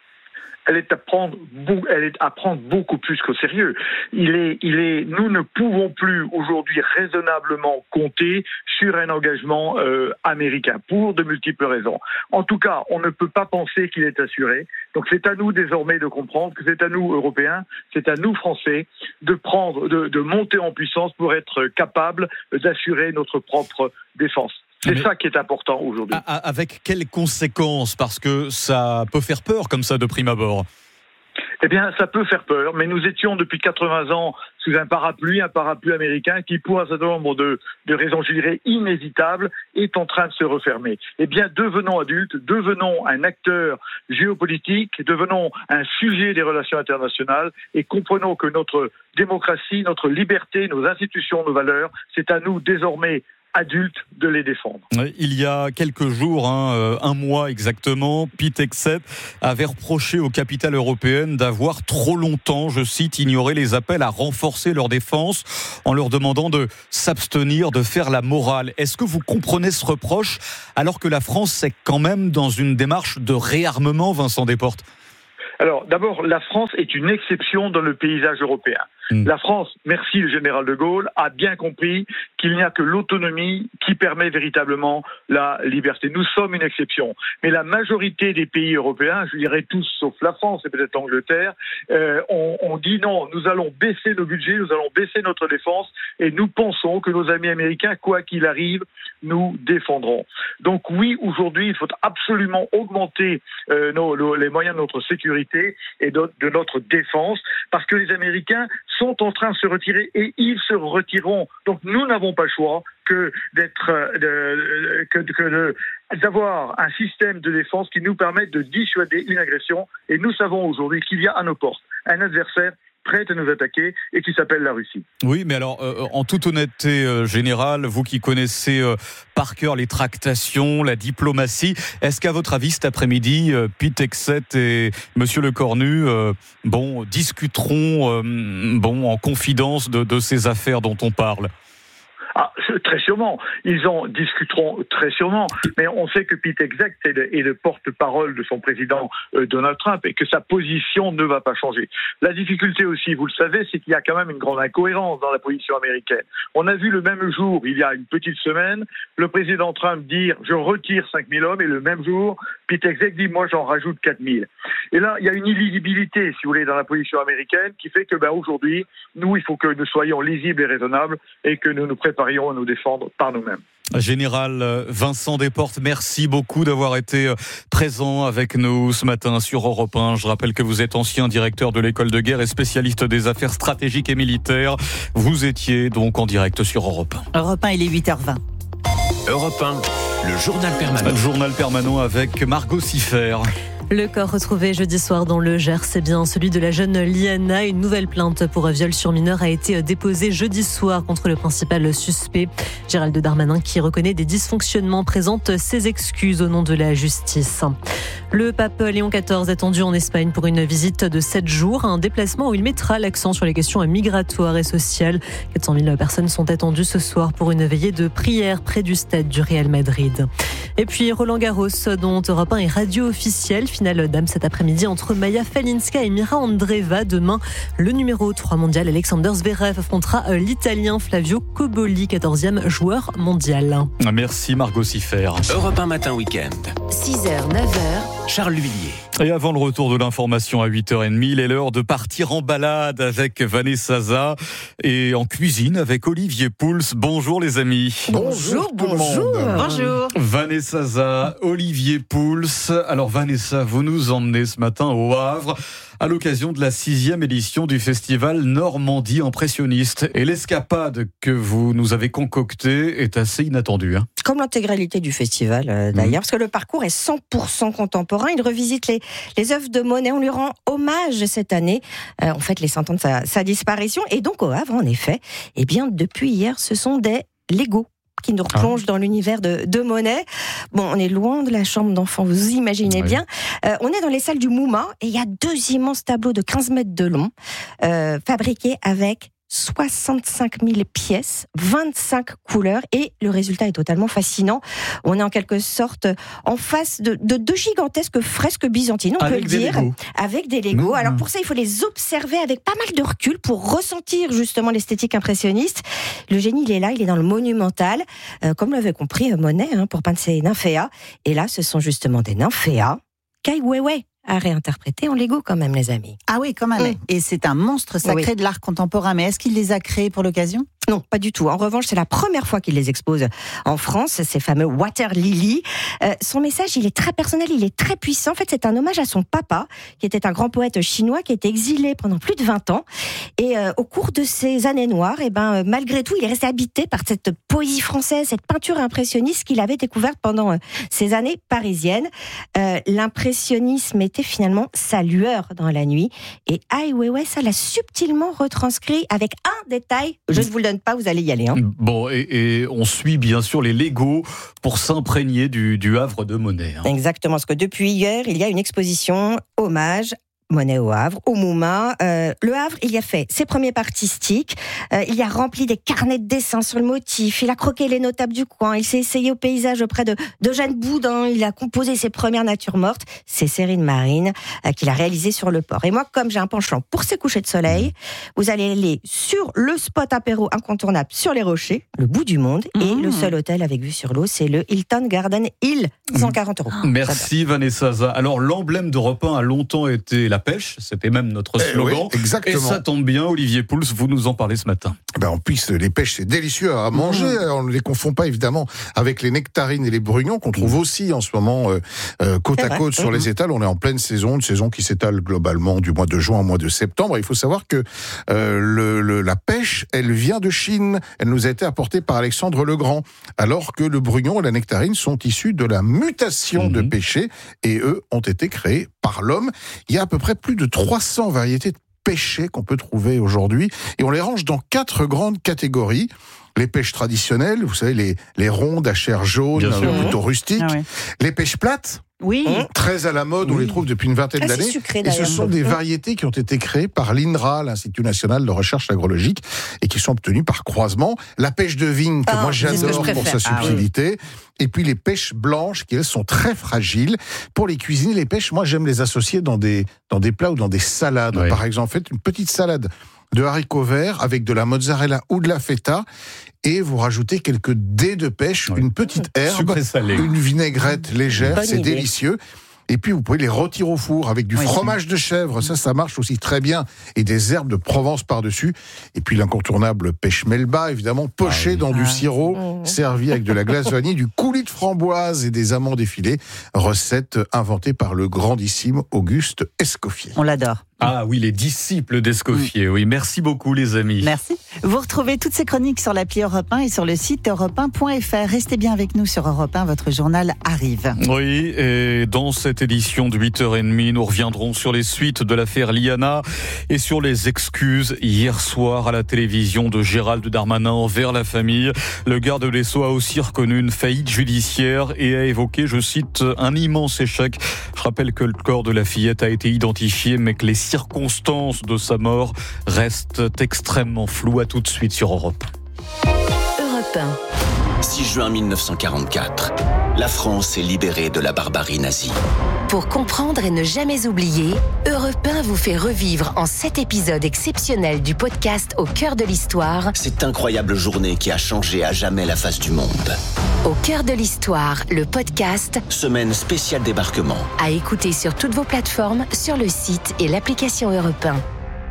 Elle est à prendre, elle est à prendre beaucoup plus qu'au sérieux. Il est, il est, nous ne pouvons plus aujourd'hui raisonnablement compter sur un engagement euh, américain pour de multiples raisons. En tout cas, on ne peut pas penser qu'il est assuré. Donc c'est à nous désormais de comprendre que c'est à nous Européens, c'est à nous Français de prendre, de, de monter en puissance pour être capables d'assurer notre propre défense. C'est Mais ça qui est important aujourd'hui. Avec quelles conséquences ? Parce que ça peut faire peur comme ça de prime abord. Eh bien, ça peut faire peur, mais nous étions depuis quatre-vingts ans sous un parapluie, un parapluie américain qui, pour un certain nombre de, de raisons, je dirais, inévitables, est en train de se refermer. Eh bien, devenons adultes, devenons un acteur géopolitique, devenons un sujet des relations internationales et comprenons que notre démocratie, notre liberté, nos institutions, nos valeurs, c'est à nous désormais adultes de les défendre. Il y a quelques jours, hein, un mois exactement, Pete Hegseth avait reproché aux capitales européennes d'avoir trop longtemps, je cite, ignoré les appels à renforcer leur défense en leur demandant de s'abstenir de faire la morale. Est-ce que vous comprenez ce reproche alors que la France est quand même dans une démarche de réarmement, Vincent Desportes ? Alors, d'abord, la France est une exception dans le paysage européen. Mmh. La France, merci le général de Gaulle, a bien compris qu'il n'y a que l'autonomie qui permet véritablement la liberté. Nous sommes une exception. Mais la majorité des pays européens, je dirais tous sauf la France et peut-être l'Angleterre, euh, on, on dit non, nous allons baisser nos budgets, nous allons baisser notre défense et nous pensons que nos amis américains, quoi qu'il arrive, nous défendront. Donc oui, aujourd'hui, il faut absolument augmenter euh, nos, nos, les moyens de notre sécurité et de, de notre défense parce que les Américains sont en train de se retirer et ils se retireront. Donc nous n'avons pas le choix que d'être, de, que, que de, d'avoir un système de défense qui nous permette de dissuader une agression. Et nous savons aujourd'hui qu'il y a à nos portes un adversaire prêt à nous attaquer et qui s'appelle la Russie. Oui, mais alors, euh, en toute honnêteté euh, générale, vous qui connaissez euh, par cœur les tractations, la diplomatie, est-ce qu'à votre avis, cet après-midi, euh, Pete Hegseth et Monsieur Lecornu, euh, bon, discuteront, euh, bon, en confidence de, de ces affaires dont on parle ? Ah, très sûrement. Ils en discuteront très sûrement. Mais on sait que Pete Hegseth est le, est le porte-parole de son président euh, Donald Trump et que sa position ne va pas changer. La difficulté aussi, vous le savez, c'est qu'il y a quand même une grande incohérence dans la position américaine. On a vu le même jour, il y a une petite semaine, le président Trump dire « je retire cinq mille hommes » et le même jour, Pete Hegseth dit « moi j'en rajoute quatre mille ». Et là, il y a une illisibilité, si vous voulez, dans la position américaine qui fait que ben, aujourd'hui, nous, il faut que nous soyons lisibles et raisonnables et que nous nous préparions à nous défendre par nous-mêmes. Général Vincent Desportes, merci beaucoup d'avoir été présent avec nous ce matin sur Europe un. Je rappelle que vous êtes ancien directeur de l'école de guerre et spécialiste des affaires stratégiques et militaires. Vous étiez donc en direct sur Europe un. Europe un, il est huit heures vingt. Europe un, le journal permanent. Le journal permanent avec Margot Siffert. Le corps retrouvé jeudi soir dans le Gers, c'est bien celui de la jeune Liana. Une nouvelle plainte pour viol sur mineur a été déposée jeudi soir contre le principal suspect. Gérald Darmanin, qui reconnaît des dysfonctionnements, présente ses excuses au nom de la justice. Le pape Léon quatorze attendu en Espagne pour une visite de sept jours, un déplacement où il mettra l'accent sur les questions migratoires et sociales. quatre cent mille personnes sont attendues ce soir pour une veillée de prière près du stade du Real Madrid. Et puis Roland Garros, dont Europe un est radio officiel. Finale dames cet après-midi entre Maya Falinska et Mira Andreeva. Demain, le numéro trois mondial Alexander Zverev affrontera l'Italien Flavio Cobolli, quatorzième joueur mondial. Merci Margot Siffert. Europe un matin week-end. six heures, neuf heures. Charles Lhuillier. Et avant le retour de l'information à huit heures trente, il est l'heure de partir en balade avec Vanessa Zaza et en cuisine avec Olivier Pouls. Bonjour les amis. Bonjour, bonjour. Bonjour. Vanessa Zaza, Olivier Pouls. Alors Vanessa, vous nous emmenez ce matin au Havre à l'occasion de la sixième édition du festival Normandie Impressionniste. Et l'escapade que vous nous avez concoctée est assez inattendue. Hein. Comme l'intégralité du festival euh, d'ailleurs, mmh. parce que le parcours est cent pour cent contemporain. Il revisite les, les œuvres de Monet. On lui rend hommage cette année. Euh, on fête les cent ans de sa, sa disparition. Et donc au Havre, en effet, eh bien, depuis hier, ce sont des Legos qui nous replonge ah. dans l'univers de, de Monet. Bon, on est loin de la chambre d'enfant, vous imaginez oui. bien. Euh, on est dans les salles du Mouma et il y a deux immenses tableaux de quinze mètres de long, euh, fabriqués avec soixante-cinq mille pièces, vingt-cinq couleurs et le résultat est totalement fascinant. On est en quelque sorte en face de, de deux gigantesques fresques byzantines, on avec peut le dire, Legos. avec des Legos. Mmh. Alors pour ça, il faut les observer avec pas mal de recul pour ressentir justement l'esthétique impressionniste. Le génie, il est là, il est dans le monumental, euh, comme l'avait compris Monet, hein, pour peindre ses nymphéas. Et là, ce sont justement des nymphéas Kai Weiwei à réinterpréter en Lego quand même, les amis. Ah oui, quand même. Mmh. Et c'est un monstre sacré oui. de l'art contemporain. Mais est-ce qu'il les a créés pour l'occasion ? Non, pas du tout. En revanche, c'est la première fois qu'il les expose en France, ces fameux Water Lily. Euh, son message, il est très personnel, il est très puissant. En fait, c'est un hommage à son papa, qui était un grand poète chinois, qui était exilé pendant plus de vingt ans. Et euh, au cours de ces années noires, eh ben, euh, malgré tout, il est resté habité par cette poésie française, cette peinture impressionniste qu'il avait découverte pendant euh, ces années parisiennes. Euh, l'impressionnisme était finalement sa lueur dans la nuit. Et Ai Weiwei, ça l'a subtilement retranscrit avec un détail. Je ne vous le donne pas, vous allez y aller. Hein. Bon, et, et on suit bien sûr les Legos pour s'imprégner du, du Havre de Monet. Hein. Exactement, parce que depuis hier, il y a une exposition hommage Monet au Havre, au Mouma. Euh, le Havre, il y a fait ses premiers pas artistiques, euh, il y a rempli des carnets de dessin sur le motif, il a croqué les notables du coin, il s'est essayé au paysage auprès de d'Eugène Boudin, il a composé ses premières natures mortes, ses séries de marines euh, qu'il a réalisées sur le port. Et moi, comme j'ai un penchant pour ces couchers de soleil, vous allez aller sur le spot apéro incontournable sur les rochers, le bout du monde, mmh. et le seul hôtel avec vue sur l'eau, c'est le Hilton Garden Hill, cent quarante euros. Merci Vanessa. Alors, l'emblème d'Europe un a longtemps été la pêche, c'était même notre slogan. Eh oui, exactement. Et ça tombe bien, Olivier Pouls, vous nous en parlez ce matin. Ben en plus, les pêches, c'est délicieux à manger. Mmh. On ne les confond pas évidemment avec les nectarines et les brugnons qu'on trouve aussi en ce moment euh, euh, côte c'est à vrai. côte sur mmh. les étals. On est en pleine saison, une saison qui s'étale globalement du mois de juin au mois de septembre. Et il faut savoir que euh, le, le, la pêche, elle vient de Chine. Elle nous a été apportée par Alexandre le Grand, alors que le brugnon et la nectarine sont issus de la mutation mmh. de pêcher et eux ont été créés par l'homme. Il y a à peu près plus de trois cents variétés de pêchés qu'on peut trouver aujourd'hui et on les range dans quatre grandes catégories. Les pêches traditionnelles, vous savez, les, les rondes à chair jaune, euh, plutôt rustiques. Ah ouais. Les pêches plates, oui. très à la mode, oui. on les trouve depuis une vingtaine ah, d'années. Sucré, et ce sont des variétés qui ont été créées par l'I N R A, l'Institut National de Recherche Agrologique, et qui sont obtenues par croisement. La pêche de vigne, que ah, moi j'adore que pour sa subtilité. Ah, oui. Et puis les pêches blanches, qui elles sont très fragiles. Pour les cuisiner, les pêches, moi j'aime les associer dans des, dans des plats ou dans des salades. Oui. Par exemple, faites une petite salade de haricots verts avec de la mozzarella ou de la feta et vous rajoutez quelques dés de pêche, oui. une petite herbe, une vinaigrette légère, Bonne c'est idée. délicieux. Et puis vous pouvez les rôtir au four avec du oui, fromage de chèvre, ça, ça marche aussi très bien, et des herbes de Provence par-dessus. Et puis l'incontournable pêche melba, évidemment, poché ah oui. dans ah. du sirop, mmh. servi avec de la glace vanille, du coulis de framboise et des amandes effilées. Recette inventée par le grandissime Auguste Escoffier. On l'adore. Ah oui, les disciples d'Escoffier. Oui, merci beaucoup les amis. Merci. Vous retrouvez toutes ces chroniques sur l'appli Europe un et sur le site europe un point f r. Restez bien avec nous sur Europe un, votre journal arrive. Oui, et dans cette édition de huit heures trente, nous reviendrons sur les suites de l'affaire Liana et sur les excuses hier soir à la télévision de Gérald Darmanin envers la famille. Le garde des Sceaux a aussi reconnu une faillite judiciaire et a évoqué, je cite, un immense échec. Je rappelle que le corps de la fillette a été identifié, mais que les circonstances de sa mort restent extrêmement floues. À tout de suite sur Europe. Europe un. six juin mille neuf cent quarante-quatre. La France est libérée de la barbarie nazie. Pour comprendre et ne jamais oublier, Europe un vous fait revivre en sept épisodes exceptionnels du podcast Au cœur de l'histoire. Cette incroyable journée qui a changé à jamais la face du monde. Au cœur de l'histoire, le podcast. Semaine spéciale débarquement. À écouter sur toutes vos plateformes, sur le site et l'application Europe un.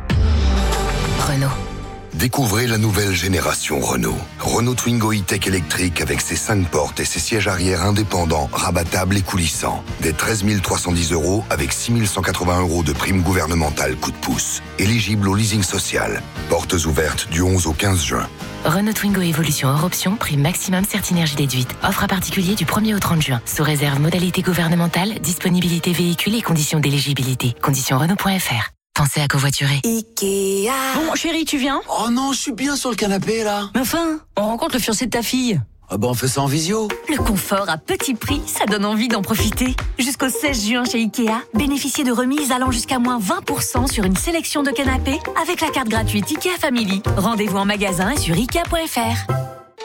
Renault. Découvrez la nouvelle génération Renault. Renault Twingo e-Tech électrique avec ses cinq portes et ses sièges arrière indépendants, rabattables et coulissants. Dès treize mille trois cent dix euros avec six mille cent quatre-vingts euros de prime gouvernementale coup de pouce. Éligible au leasing social. Portes ouvertes du onze au quinze juin. Renault Twingo Évolution hors option, prime maximum Certinergie déduite. Offre à particulier du premier au trente juin. Sous réserve modalité gouvernementale, disponibilité véhicule et conditions d'éligibilité. Conditions Renault point f r. Pensez à covoiturer. Ikea. Bon, chérie, tu viens ? Oh non, je suis bien sur le canapé, là. Mais enfin, on rencontre le fiancé de ta fille. Ah bah on fait ça en visio. Le confort à petit prix, ça donne envie d'en profiter. Jusqu'au seize juin chez Ikea, bénéficiez de remises allant jusqu'à moins vingt pour cent sur une sélection de canapés avec la carte gratuite Ikea Family. Rendez-vous en magasin et sur ikea point f r.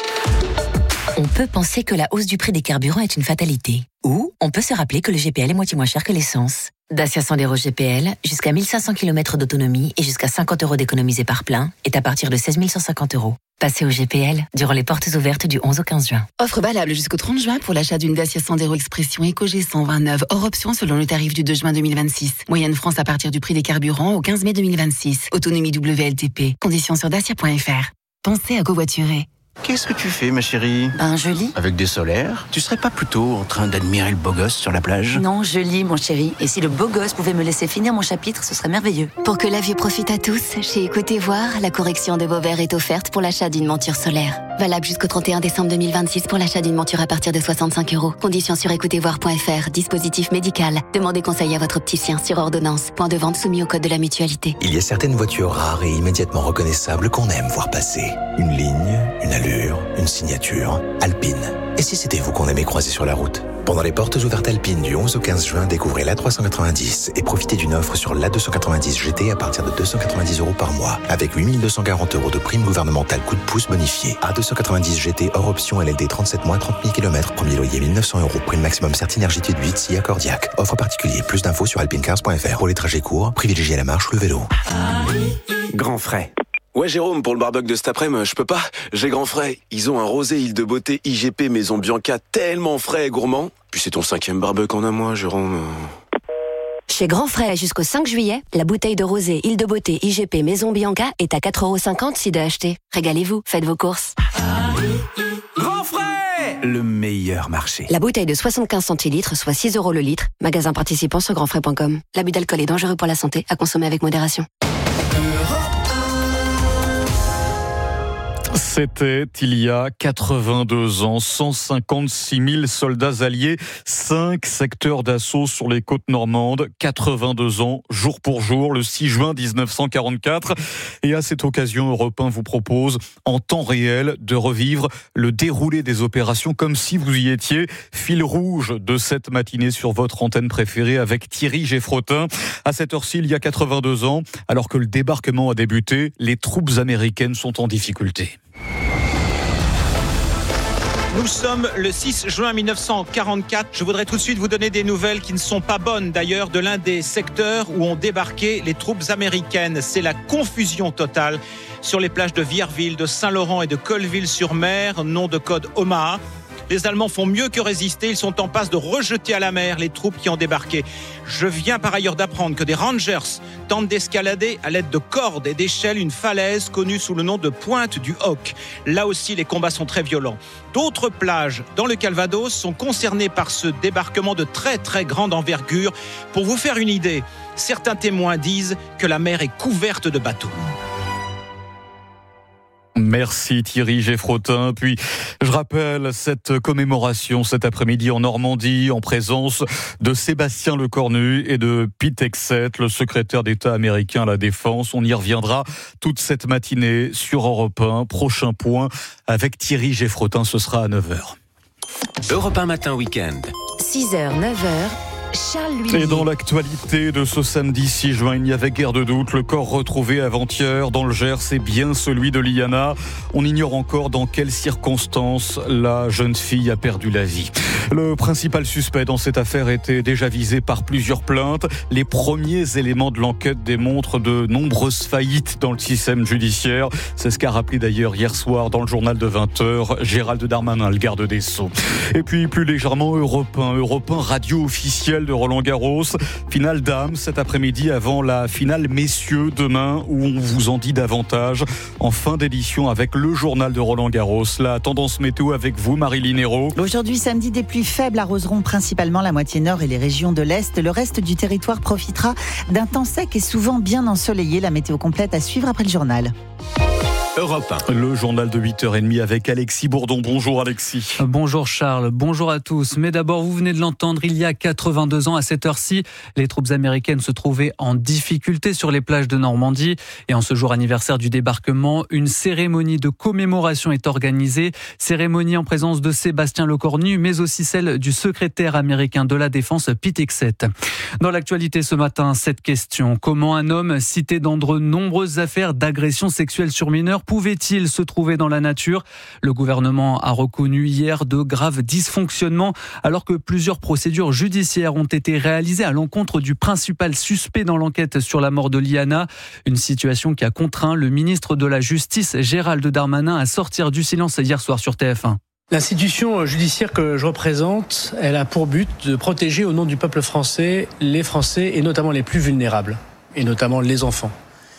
On peut penser que la hausse du prix des carburants est une fatalité. Ou on peut se rappeler que le G P L est moitié moins cher que l'essence. Dacia Sandero G P L, jusqu'à mille cinq cents kilomètres d'autonomie et jusqu'à cinquante euros d'économisés par plein, est à partir de seize mille cent cinquante euros. Passez au G P L durant les portes ouvertes du onze au quinze juin. Offre valable jusqu'au trente juin pour l'achat d'une Dacia Sandero Expression EcoG cent vingt-neuf, hors option selon le tarif du deux juin deux mille vingt-six. Moyenne France à partir du prix des carburants au quinze mai deux mille vingt-six. Autonomie W L T P. Conditions sur dacia point f r. pensez à covoiturer. Qu'est-ce que tu fais, ma chérie? Ben, je lis. Avec des solaires? Tu serais pas plutôt en train d'admirer le beau gosse sur la plage? Non, je lis, mon chéri. Et si le beau gosse pouvait me laisser finir mon chapitre, ce serait merveilleux. Pour que la vue profite à tous, chez Écoutez Voir, la correction de vos verres est offerte pour l'achat d'une monture solaire. Valable jusqu'au trente et un décembre deux mille vingt-six pour l'achat d'une monture à partir de soixante-cinq euros. Conditions sur écoutez voir point f r. Dispositif médical. Demandez conseil à votre opticien sur ordonnance. Point de vente soumis au code de la mutualité. Il y a certaines voitures rares et immédiatement reconnaissables qu'on aime voir passer. Une ligne, une allure, une signature. Alpine. Et si c'était vous qu'on aimait croiser sur la route? Pendant les portes ouvertes Alpine du onze au quinze juin, découvrez l'A trois cent quatre-vingt-dix et profitez d'une offre sur l'A deux cent quatre-vingt-dix G T à partir de deux cent quatre-vingt-dix euros par mois, avec huit mille deux cent quarante euros de prime gouvernementale coup de pouce bonifié. A deux cent quatre-vingt-dix G T hors option L L D trente-sept mois, trente mille kilomètres, premier loyer mille neuf cents euros, prime maximum Certinergie de huit, S I A Cordiac. Offre particulier, plus d'infos sur alpinecars point f r. Pour les trajets courts, privilégiez la marche ou le vélo. Grand frais. Ouais Jérôme, pour le barbecue de cet après-midi, je peux pas. J'ai grand frais. Ils ont un rosé Île de Beauté I G P Maison Bianca tellement frais et gourmand. Puis c'est ton cinquième barbecue en un mois, Jérôme. Chez Grand Frais, jusqu'au cinq juillet, la bouteille de rosé Île de Beauté I G P Maison Bianca est à quatre euros cinquante si de acheter. Régalez-vous, faites vos courses. Grand frais, le meilleur marché. La bouteille de soixante-quinze centilitres, soit six euros le litre. Magasin participant sur grand frais point com. L'abus d'alcool est dangereux pour la santé, à consommer avec modération. C'était il y a quatre-vingt-deux ans, cent cinquante-six mille soldats alliés, cinq secteurs d'assaut sur les côtes normandes, quatre-vingt-deux ans, jour pour jour, le six juin dix-neuf cent quarante-quatre. Et à cette occasion, Europe un vous propose, en temps réel, de revivre le déroulé des opérations comme si vous y étiez. Fil rouge de cette matinée sur votre antenne préférée avec Thierry Geffrotin. À cette heure-ci, il y a quatre-vingt-deux ans, alors que le débarquement a débuté, les troupes américaines sont en difficulté. Nous sommes le six juin mille neuf cent quarante-quatre. Je voudrais tout de suite vous donner des nouvelles qui ne sont pas bonnes d'ailleurs de l'un des secteurs où ont débarqué les troupes américaines. C'est la confusion totale sur les plages de Vierville, de Saint-Laurent et de Colville-sur-Mer, nom de code Omaha. Les Allemands font mieux que résister. Ils sont en passe de rejeter à la mer les troupes qui ont débarqué. Je viens par ailleurs d'apprendre que des Rangers tentent d'escalader à l'aide de cordes et d'échelles une falaise connue sous le nom de Pointe du Hoc. Là aussi, les combats sont très violents. D'autres plages dans le Calvados sont concernées par ce débarquement de très très grande envergure. Pour vous faire une idée, certains témoins disent que la mer est couverte de bateaux. Merci Thierry Geffrotin. Puis je rappelle cette commémoration cet après-midi en Normandie en présence de Sébastien Lecornu et de Pete Hegseth, le secrétaire d'État américain à la Défense. On y reviendra toute cette matinée sur Europe un. Prochain point avec Thierry Geffrotin, ce sera à neuf heures. Europe un matin week-end. six heures, neuf heures. Charles Lhuillier. Et dans l'actualité de ce samedi six juin, il n'y avait guère de doute. Le corps retrouvé avant-hier dans le Gers, c'est bien celui de Liana. On ignore encore dans quelles circonstances la jeune fille a perdu la vie. Le principal suspect dans cette affaire était déjà visé par plusieurs plaintes. Les premiers éléments de l'enquête démontrent de nombreuses faillites dans le système judiciaire. C'est ce qu'a rappelé d'ailleurs hier soir dans le journal de vingt heures Gérald Darmanin, le garde des Sceaux. Et puis plus légèrement, Europe un, Europe un, radio officielle de Roland-Garros. Finale dames cet après-midi avant la finale messieurs demain où on vous en dit davantage en fin d'édition avec le journal de Roland-Garros. La tendance météo avec vous, Marie-Line Hérault. Aujourd'hui, samedi, des pluies faibles arroseront principalement la moitié nord et les régions de l'Est. Le reste du territoire profitera d'un temps sec et souvent bien ensoleillé. La météo complète à suivre après le journal. Europe un. Le journal de huit heures trente avec Alexis Bourdon. Bonjour Alexis. Bonjour Charles, bonjour à tous. Mais d'abord, vous venez de l'entendre, il y a quatre-vingt-deux ans à cette heure-ci, les troupes américaines se trouvaient en difficulté sur les plages de Normandie. Et en ce jour anniversaire du débarquement, une cérémonie de commémoration est organisée. Cérémonie en présence de Sébastien Lecornu, mais aussi celle du secrétaire américain de la Défense, Pete Hegseth. Dans l'actualité ce matin, cette question. Comment un homme cité dans de nombreuses affaires d'agression sexuelle sur mineurs pouvait-il se trouver dans la nature ? Le gouvernement a reconnu hier de graves dysfonctionnements alors que plusieurs procédures judiciaires ont été réalisées à l'encontre du principal suspect dans l'enquête sur la mort de Liana. Une situation qui a contraint le ministre de la Justice, Gérald Darmanin, à sortir du silence hier soir sur T F un. L'institution judiciaire que je représente, elle a pour but de protéger au nom du peuple français les Français et notamment les plus vulnérables, et notamment les enfants.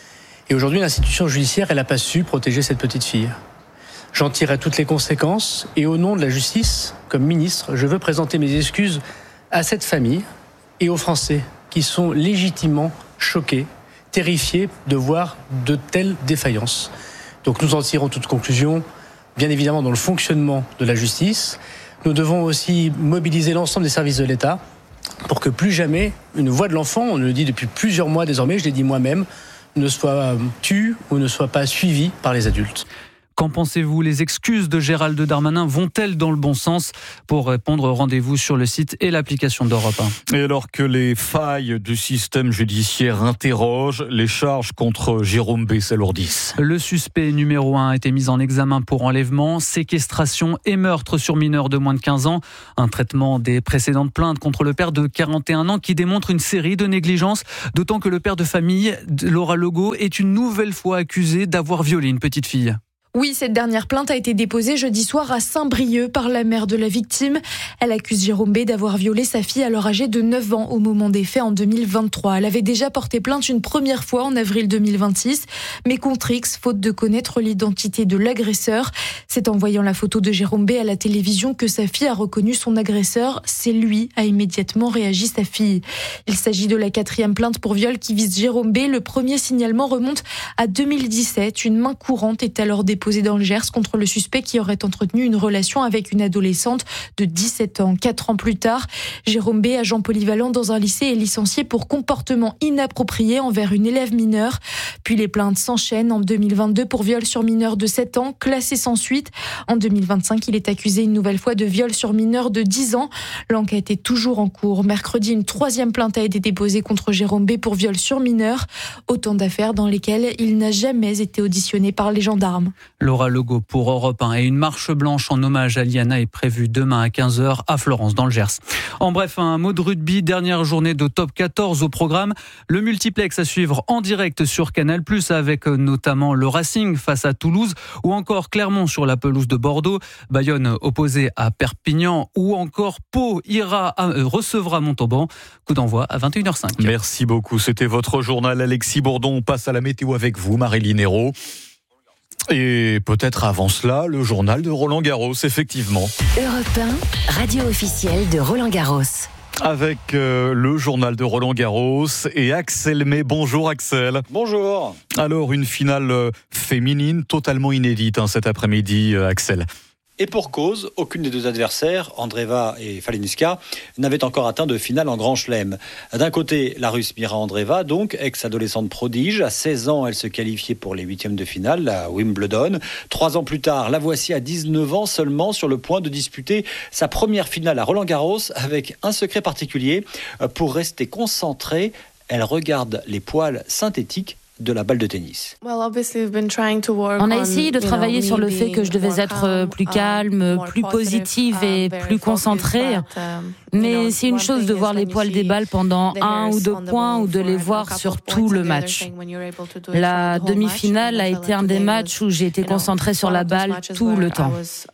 Et aujourd'hui, l'institution judiciaire, elle n'a pas su protéger cette petite fille. J'en tirerai toutes les conséquences et au nom de la justice, comme ministre, je veux présenter mes excuses à cette famille et aux Français qui sont légitimement choqués, terrifiés de voir de telles défaillances. Donc nous en tirons toutes conclusions, bien évidemment dans le fonctionnement de la justice. Nous devons aussi mobiliser l'ensemble des services de l'État pour que plus jamais une voix de l'enfant, on le dit depuis plusieurs mois désormais, je l'ai dit moi-même, ne soit tue ou ne soit pas suivie par les adultes. Qu'en pensez-vous ? Les excuses de Gérald Darmanin vont-elles dans le bon sens ? Pour répondre, rendez-vous sur le site et l'application d'Europe un. Et alors que les failles du système judiciaire interrogent, les charges contre Jérôme B s'alourdissent. Le suspect numéro un a été mis en examen pour enlèvement, séquestration et meurtre sur mineurs de moins de quinze ans. Un traitement des précédentes plaintes contre le père de quarante et un ans qui démontre une série de négligences, d'autant que le père de famille, Laura Legault, est une nouvelle fois accusé d'avoir violé une petite fille. Oui, cette dernière plainte a été déposée jeudi soir à Saint-Brieuc par la mère de la victime. Elle accuse Jérôme B d'avoir violé sa fille alors âgée de neuf ans au moment des faits en deux mille vingt-trois. Elle avait déjà porté plainte une première fois en avril deux mille vingt-six, mais contre X, faute de connaître l'identité de l'agresseur. C'est en voyant la photo de Jérôme B à la télévision que sa fille a reconnu son agresseur. C'est lui, a immédiatement réagi sa fille. Il s'agit de la quatrième plainte pour viol qui vise Jérôme B. Le premier signalement remonte à deux mille dix-sept. Une main courante est alors déposée posé dans le Gers contre le suspect qui aurait entretenu une relation avec une adolescente de dix-sept ans. Quatre ans plus tard, Jérôme B, agent polyvalent dans un lycée, est licencié pour comportement inapproprié envers une élève mineure. Puis les plaintes s'enchaînent en deux mille vingt-deux pour viol sur mineur de sept ans, classé sans suite. En deux mille vingt-cinq, il est accusé une nouvelle fois de viol sur mineur de dix ans. L'enquête est toujours en cours. Mercredi, une troisième plainte a été déposée contre Jérôme B pour viol sur mineur. Autant d'affaires dans lesquelles il n'a jamais été auditionné par les gendarmes. Laura Legault pour Europe un et une marche blanche en hommage à Liana est prévue demain à quinze heures à Florence dans le Gers. En bref, un mot de rugby, dernière journée de top quatorze au programme. Le multiplex à suivre en direct sur Canal plus, avec notamment le Racing face à Toulouse ou encore Clermont sur la pelouse de Bordeaux, Bayonne opposé à Perpignan ou encore Pau ira à, euh, recevra Montauban. Coup d'envoi à vingt et une heures cinq. Merci beaucoup, c'était votre journal Alexis Bourdon. On passe à la météo avec vous, Maryline Hérault. Et peut-être avant cela, le journal de Roland Garros, effectivement. Europe un, radio officielle de Roland Garros. Avec euh, le journal de Roland Garros et Axel May. Bonjour Axel. Bonjour. Alors, une finale euh, féminine totalement inédite hein, cet après-midi, euh, Axel. Et pour cause, aucune des deux adversaires, Andreeva et Falinska, n'avait encore atteint de finale en Grand Chelem. D'un côté, la Russe Mira Andreeva, donc ex-adolescente prodige. À seize ans, elle se qualifiait pour les huitièmes de finale à Wimbledon. Trois ans plus tard, la voici à dix-neuf ans seulement sur le point de disputer sa première finale à Roland-Garros avec un secret particulier. Pour rester concentrée, elle regarde les poils synthétiques de la balle de tennis. On a essayé de travailler sur le fait que je devais être plus calme, plus positive et plus concentrée. Mais c'est une chose de voir les poils des balles pendant un ou deux points ou de les voir sur tout le match. La demi-finale a été un des matchs où j'ai été concentrée sur la balle tout le temps.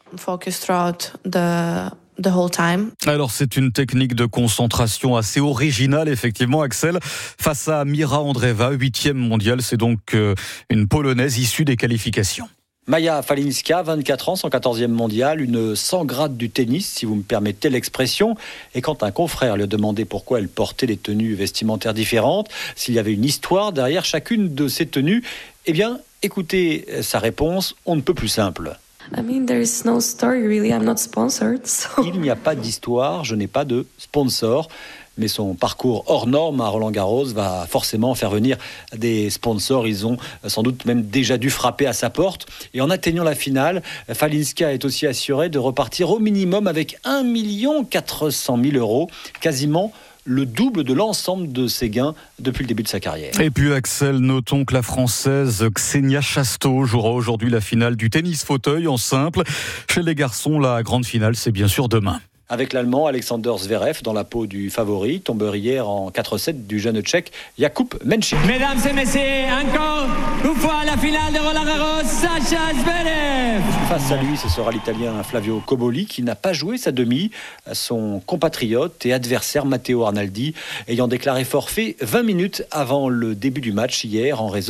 The whole time. Alors c'est une technique de concentration assez originale effectivement Axel, face à Mira Andreeva, huitième mondiale, c'est donc euh, une Polonaise issue des qualifications. Maja Falinska, vingt-quatre ans, cent quatorzième mondiale, une cent grade du tennis, si vous me permettez l'expression. Et quand un confrère lui a demandé pourquoi elle portait des tenues vestimentaires différentes, s'il y avait une histoire derrière chacune de ces tenues, eh bien, écoutez sa réponse, on ne peut plus simple. I mean, there is no story really. I'm not sponsored. So. Il n'y a pas d'histoire, je n'ai pas de sponsor. Mais son parcours hors norme à Roland-Garros va forcément faire venir des sponsors. Ils ont sans doute même déjà dû frapper à sa porte. Et en atteignant la finale, Falinska est aussi assurée de repartir au minimum avec un million quatre cent mille euros, quasiment le double de l'ensemble de ses gains depuis le début de sa carrière. Et puis Axel, notons que la Française Xenia Chasteau jouera aujourd'hui la finale du tennis fauteuil en simple. Chez les garçons, la grande finale, c'est bien sûr demain. Avec l'Allemand Alexander Zverev dans la peau du favori, tombeur hier en quatre sept du jeune Tchèque Jakub Menchik. Mesdames et messieurs, encore une fois la finale de Roland-Garros, Sacha Zverev. Face à lui, ce sera l'Italien Flavio Cobolli qui n'a pas joué sa demi. Son compatriote et adversaire Matteo Arnaldi ayant déclaré forfait vingt minutes avant le début du match hier en raison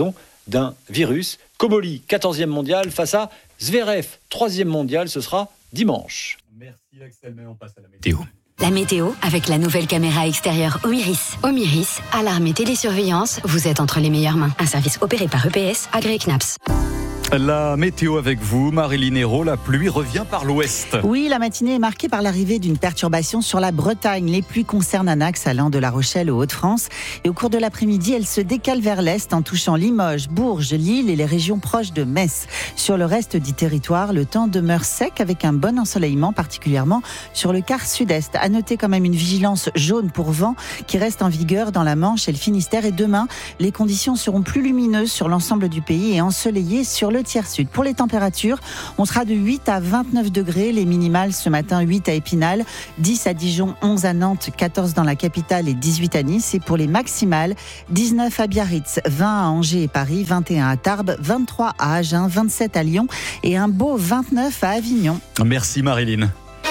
d'un virus. Koboli, quatorzième mondial, face à Zverev, troisième mondial, ce sera dimanche. Merci Axel, mais on passe à la météo. La météo avec la nouvelle caméra extérieure Omiris. Omiris, alarme et télésurveillance, vous êtes entre les meilleures mains. Un service opéré par E P S, agréé C N A P S. La météo avec vous, Marilyn Hérault, la pluie revient par l'ouest. Oui, la matinée est marquée par l'arrivée d'une perturbation sur la Bretagne. Les pluies concernent un axe allant de La Rochelle aux Hauts-de-France. Et au cours de l'après-midi, elle se décale vers l'est en touchant Limoges, Bourges, Lille et les régions proches de Metz. Sur le reste du territoire, le temps demeure sec avec un bon ensoleillement, particulièrement sur le quart sud-est. À noter quand même une vigilance jaune pour vent qui reste en vigueur dans la Manche et le Finistère. Et demain, les conditions seront plus lumineuses sur l'ensemble du pays et ensoleillées sur le tiers sud. Pour les températures, on sera de huit à vingt-neuf degrés. Les minimales ce matin, huit à Épinal, dix à Dijon, onze à Nantes, quatorze dans la capitale et dix-huit à Nice. Et pour les maximales, dix-neuf à Biarritz, vingt à Angers et Paris, vingt et un à Tarbes, vingt-trois à Agen, vingt-sept à Lyon et un beau vingt-neuf à Avignon. Merci Marilyn.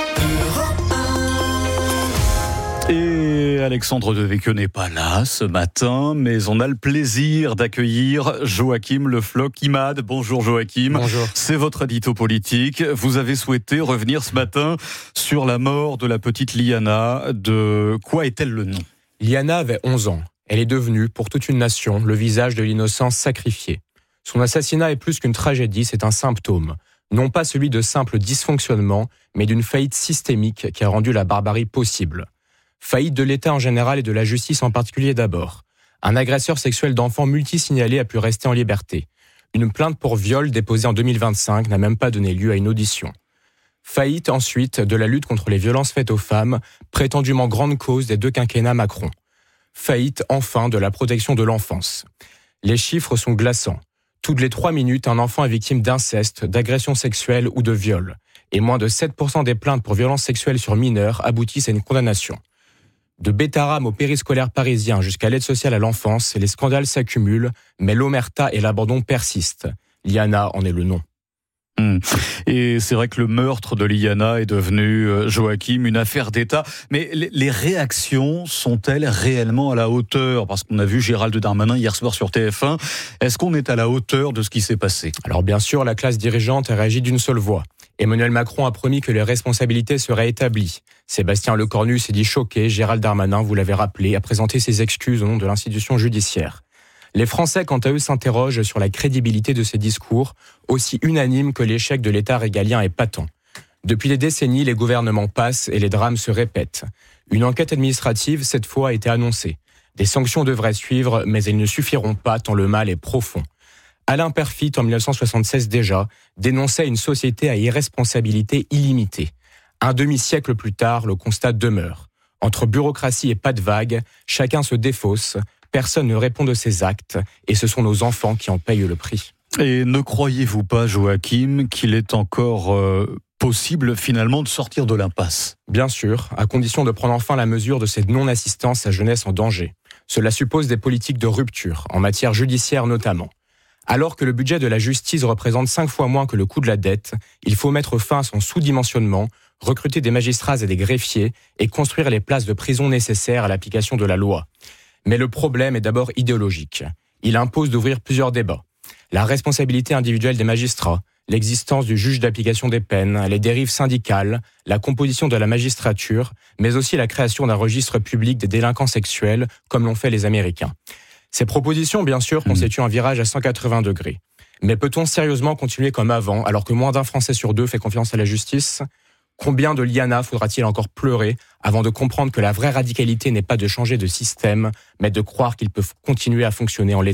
Et Alexandre Devecchio n'est pas là ce matin, mais on a le plaisir d'accueillir Joachim Le Floch-Imad. Bonjour Joachim. Bonjour. C'est votre édito politique. Vous avez souhaité revenir ce matin sur la mort de la petite Liana. De quoi est-elle le nom ? Liana avait onze ans. Elle est devenue, pour toute une nation, le visage de l'innocence sacrifiée. Son assassinat est plus qu'une tragédie, c'est un symptôme. Non pas celui de simple dysfonctionnement, mais d'une faillite systémique qui a rendu la barbarie possible. Faillite de l'État en général et de la justice en particulier d'abord. Un agresseur sexuel d'enfants multisignalé a pu rester en liberté. Une plainte pour viol déposée en deux mille vingt-cinq n'a même pas donné lieu à une audition. Faillite ensuite de la lutte contre les violences faites aux femmes, prétendument grande cause des deux quinquennats Macron. Faillite enfin de la protection de l'enfance. Les chiffres sont glaçants. Toutes les trois minutes, un enfant est victime d'inceste, d'agression sexuelle ou de viol. Et moins de sept pour cent des plaintes pour violences sexuelles sur mineurs aboutissent à une condamnation. De Bétarame au périscolaire parisien jusqu'à l'aide sociale à l'enfance, les scandales s'accumulent, mais l'omerta et l'abandon persistent. Liana en est le nom. Mmh. Et c'est vrai que le meurtre de Liana est devenu, euh, Joachim, une affaire d'État. Mais les, les réactions sont-elles réellement à la hauteur ? Parce qu'on a vu Gérald Darmanin hier soir sur T F un. Est-ce qu'on est à la hauteur de ce qui s'est passé ? Alors bien sûr, la classe dirigeante a réagi d'une seule voix. Emmanuel Macron a promis que les responsabilités seraient établies. Sébastien Lecornu s'est dit choqué. Gérald Darmanin, vous l'avez rappelé, a présenté ses excuses au nom de l'institution judiciaire. Les Français, quant à eux, s'interrogent sur la crédibilité de ces discours, aussi unanimes que l'échec de l'État régalien est patent. Depuis des décennies, les gouvernements passent et les drames se répètent. Une enquête administrative, cette fois, a été annoncée. Des sanctions devraient suivre, mais elles ne suffiront pas tant le mal est profond. Alain Peyrefitte, en dix-neuf cent soixante-seize déjà, dénonçait une société à irresponsabilité illimitée. Un demi-siècle plus tard, le constat demeure. Entre bureaucratie et pas de vague, chacun se défausse, personne ne répond de ses actes, et ce sont nos enfants qui en payent le prix. Et ne croyez-vous pas, Joachim, qu'il est encore euh, possible finalement de sortir de l'impasse ? Bien sûr, à condition de prendre enfin la mesure de cette non-assistance à jeunesse en danger. Cela suppose des politiques de rupture, en matière judiciaire notamment. Alors que le budget de la justice représente cinq fois moins que le coût de la dette, il faut mettre fin à son sous-dimensionnement, recruter des magistrats et des greffiers et construire les places de prison nécessaires à l'application de la loi. Mais le problème est d'abord idéologique. Il impose d'ouvrir plusieurs débats. La responsabilité individuelle des magistrats, l'existence du juge d'application des peines, les dérives syndicales, la composition de la magistrature, mais aussi la création d'un registre public des délinquants sexuels, comme l'ont fait les Américains. Ces propositions, bien sûr, constituent un virage à cent quatre-vingts degrés. Mais peut-on sérieusement continuer comme avant, alors que moins d'un Français sur deux fait confiance à la justice ? Combien de Liana faudra-t-il encore pleurer avant de comprendre que la vraie radicalité n'est pas de changer de système, mais de croire qu'ils peuvent continuer à fonctionner en l'état ?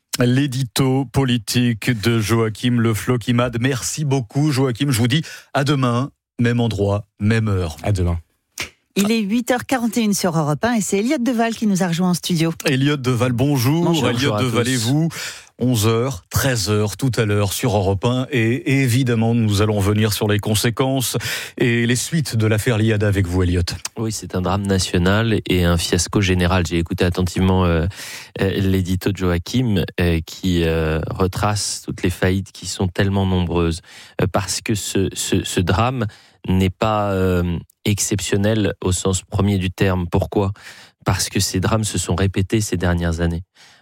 L'édito politique de Joachim Le Floch-Imad. Merci beaucoup, Joachim. Je vous dis à demain, même endroit, même heure. À demain. Il est huit heures quarante et une sur Europe un et c'est Elliot Deval qui nous a rejoint en studio. Elliot Deval, bonjour. Bonjour, Elliot bonjour Deval et vous, onze heures, treize heures tout à l'heure sur Europe un. Et évidemment, nous allons venir sur les conséquences et les suites de l'affaire Liana avec vous, Elliot. Oui, c'est un drame national et un fiasco général. J'ai écouté attentivement euh, l'édito de Joachim euh, qui euh, retrace toutes les faillites qui sont tellement nombreuses. Euh, parce que ce, ce, ce drame n'est pas euh, exceptionnel au sens premier du terme. Pourquoi ? Parce que ces drames se sont répétés ces dernières années.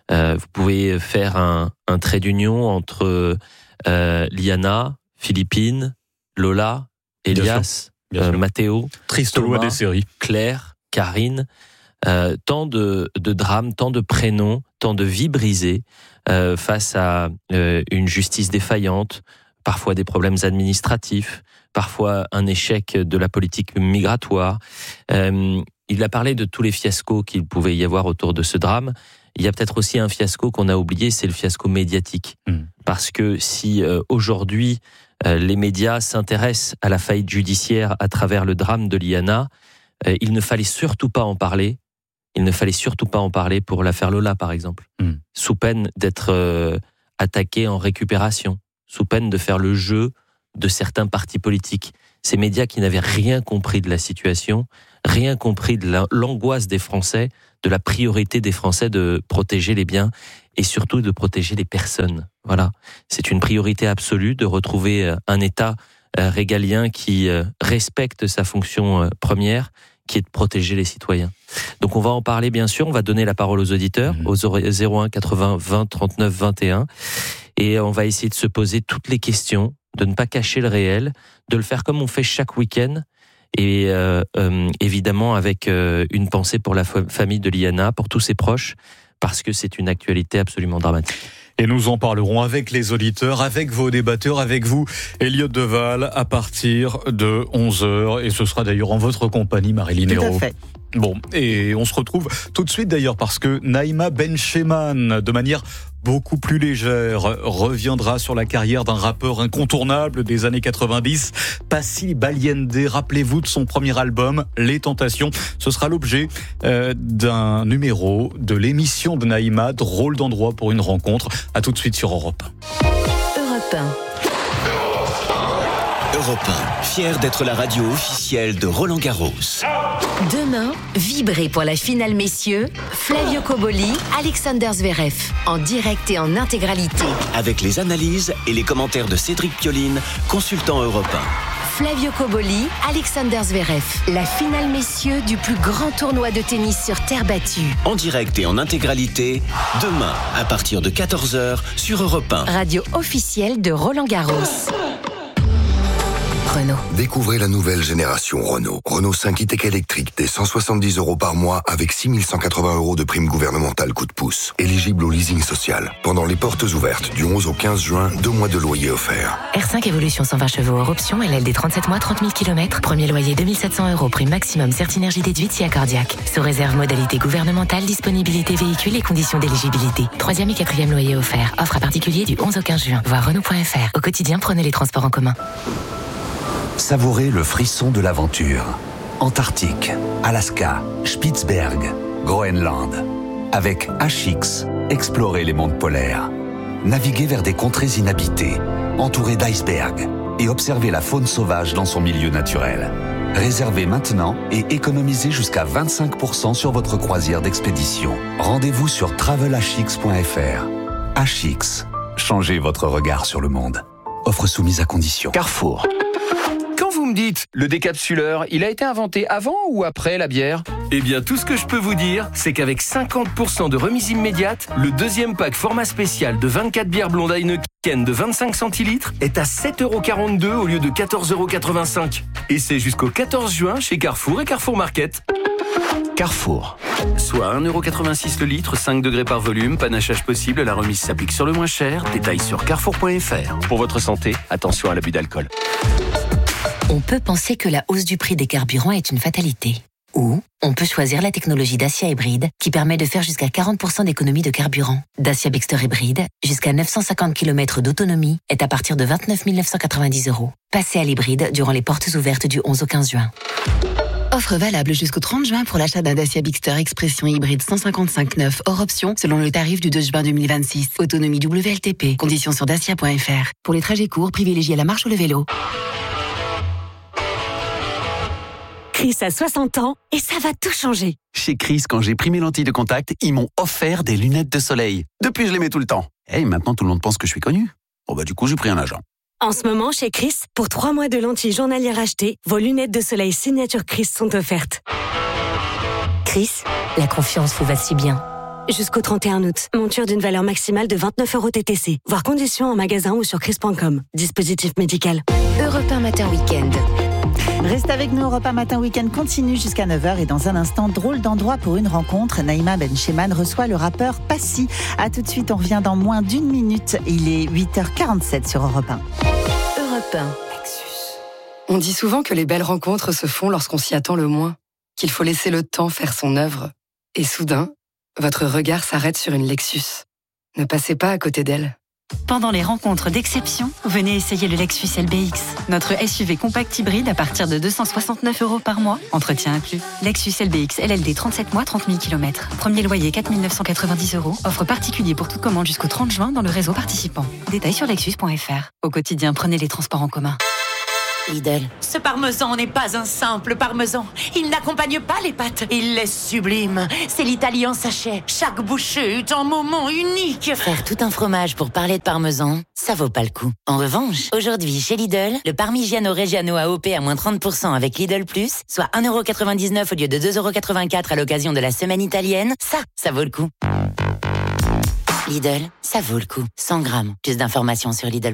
Euh, vous pouvez faire un, un trait d'union entre euh, Liana, Philippine, Lola, Elias, euh, Mathéo, triste loi des séries, Claire, Karine, euh, tant de, de drames, tant de prénoms, tant de vies brisées euh, face à euh, une justice défaillante, parfois des problèmes administratifs, parfois un échec de la politique migratoire. Euh, il a parlé de tous les fiascos qu'il pouvait y avoir autour de ce drame. Il y a peut-être aussi un fiasco qu'on a oublié, c'est le fiasco médiatique. Mmh. Parce que si euh, aujourd'hui euh, les médias s'intéressent à la faillite judiciaire à travers le drame de Liana, euh, il ne fallait surtout pas en parler. Il ne fallait surtout pas en parler pour l'affaire Lola, par exemple. Mmh. Sous peine d'être euh, attaqué en récupération, sous peine de faire le jeu de certains partis politiques. Ces médias qui n'avaient rien compris de la situation, rien compris de l'angoisse des Français, de la priorité des Français de protéger les biens et surtout de protéger les personnes. Voilà, c'est une priorité absolue de retrouver un État régalien qui respecte sa fonction première, qui est de protéger les citoyens. Donc on va en parler bien sûr, on va donner la parole aux auditeurs, mmh. au zéro un quatre-vingts vingt trente-neuf vingt et un, et on va essayer de se poser toutes les questions, de ne pas cacher le réel, de le faire comme on fait chaque week-end, et euh, euh, évidemment avec euh, une pensée pour la famille de Liana, pour tous ses proches, parce que c'est une actualité absolument dramatique. Et nous en parlerons avec les auditeurs, avec vos débatteurs, avec vous, Elliott Deval, à partir de onze heures. Et ce sera d'ailleurs en votre compagnie, Marilyn Hérault. Tout à fait. Bon, et on se retrouve tout de suite d'ailleurs parce que Naïma Bencheman, de manière beaucoup plus légère, reviendra sur la carrière d'un rappeur incontournable des années quatre-vingt-dix, Passy Baliende. Rappelez-vous de son premier album, Les Tentations. Ce sera l'objet euh, d'un numéro de l'émission de Naïma, Drôle d'endroit pour une rencontre. À tout de suite sur Europe un. Europe un. Europe un, fier d'être la radio officielle de Roland Garros. Demain, vibrez pour la finale messieurs, Flavio Cobolli, Alexander Zverev, en direct et en intégralité. Avec les analyses et les commentaires de Cédric Pioline, consultant Europe un. Flavio Cobolli, Alexander Zverev, la finale messieurs du plus grand tournoi de tennis sur terre battue. En direct et en intégralité, demain, à partir de quatorze heures, sur Europe un. Radio officielle de Roland Garros. Renault. Découvrez la nouvelle génération Renault. Renault cinq e-Tech électrique dès cent soixante-dix euros par mois avec six mille cent quatre-vingts euros de prime gouvernementale coup de pouce. Éligible au leasing social. Pendant les portes ouvertes du onze au quinze juin, deux mois de loyer offerts. R cinq Evolution cent vingt chevaux hors option, L L D trente-sept mois, trente mille kilomètres. Premier loyer deux mille sept cents euros, prime maximum Certinergie déduite si accordiaque. Sous réserve modalité gouvernementale, disponibilité véhicule et conditions d'éligibilité. Troisième et quatrième loyer offert. Offre à particulier du onze au quinze juin. Voir Renault point F R. Au quotidien, prenez les transports en commun. Savourez le frisson de l'aventure. Antarctique, Alaska, Spitzberg, Groenland. Avec H X, explorez les mondes polaires. Naviguez vers des contrées inhabitées, entourées d'icebergs, et observez la faune sauvage dans son milieu naturel. Réservez maintenant et économisez jusqu'à vingt-cinq pour cent sur votre croisière d'expédition. Rendez-vous sur travel h x point f r. H X, changez votre regard sur le monde. Offre soumise à condition. Carrefour. Quand vous me dites, le décapsuleur, il a été inventé avant ou après la bière ? Eh bien, tout ce que je peux vous dire, c'est qu'avec cinquante pour cent de remise immédiate, le deuxième pack format spécial de vingt-quatre bières blondes Heineken de vingt-cinq centilitres est à sept euros quarante-deux au lieu de quatorze euros quatre-vingt-cinq. Et c'est jusqu'au quatorze juin chez Carrefour et Carrefour Market. Carrefour. Soit un euro quatre-vingt-six le litre, cinq degrés par volume, panachage possible, la remise s'applique sur le moins cher. Détails sur carrefour point f r. Pour votre santé, attention à l'abus d'alcool. On peut penser que la hausse du prix des carburants est une fatalité. Ou on peut choisir la technologie Dacia Hybride qui permet de faire jusqu'à quarante pour cent d'économie de carburant. Dacia Bigster Hybride, jusqu'à neuf cent cinquante kilomètres d'autonomie, est à partir de vingt-neuf mille neuf cent quatre-vingt-dix euros. Passez à l'hybride durant les portes ouvertes du onze au quinze juin. Offre valable jusqu'au trente juin pour l'achat d'un Dacia Bigster Expression hybride cent cinquante-cinq neuf hors option selon le tarif du deux juin deux mille vingt-six. Autonomie W L T P. Conditions sur dacia point f r. Pour les trajets courts, privilégiez la marche ou le vélo. Chris a soixante ans et ça va tout changer. Chez Chris, quand j'ai pris mes lentilles de contact, ils m'ont offert des lunettes de soleil. Depuis, je les mets tout le temps. Et maintenant, tout le monde pense que je suis connu. Bon bah du coup, j'ai pris un agent. En ce moment, chez Chris, pour trois mois de lentilles journalières achetées, vos lunettes de soleil signature Chris sont offertes. Chris, la confiance vous va si bien. Jusqu'au trente et un août, monture d'une valeur maximale de vingt-neuf euros T T C. Voir conditions en magasin ou sur chris point com. Dispositif médical. Europe un Matin Week-end. Reste avec nous, Europe un Matin Week-end continue jusqu'à neuf heures et dans un instant, drôle d'endroit pour une rencontre. Naïma Bencheman reçoit le rappeur Passy. A tout de suite, on revient dans moins d'une minute. Il est huit heures quarante-sept sur Europe un. Europe un. On dit souvent que les belles rencontres se font lorsqu'on s'y attend le moins, qu'il faut laisser le temps faire son œuvre. Et soudain, votre regard s'arrête sur une Lexus. Ne passez pas à côté d'elle. Pendant les rencontres d'exception, venez essayer le Lexus L B X. Notre S U V compact hybride à partir de deux cent soixante-neuf euros par mois, entretien inclus. Lexus L B X L L D trente-sept mois, trente mille kilomètres. Premier loyer quatre mille neuf cent quatre-vingt-dix euros. Offre particulier pour toute commande jusqu'au trente juin dans le réseau participant. Détails sur lexus point f r. Au quotidien, prenez les transports en commun. Lidl. Ce parmesan n'est pas un simple parmesan. Il n'accompagne pas les pâtes. Il est sublime. C'est l'Italie en sachet. Chaque bouchée est un moment unique. Faire tout un fromage pour parler de parmesan, ça vaut pas le coup. En revanche, aujourd'hui, chez Lidl, le Parmigiano Reggiano A O P à moins trente pour cent avec Lidl Plus, soit un euro quatre-vingt-dix-neuf au lieu de deux euros quatre-vingt-quatre à l'occasion de la semaine italienne, ça, ça vaut le coup. Lidl, ça vaut le coup. cent grammes. Plus d'informations sur Lidl.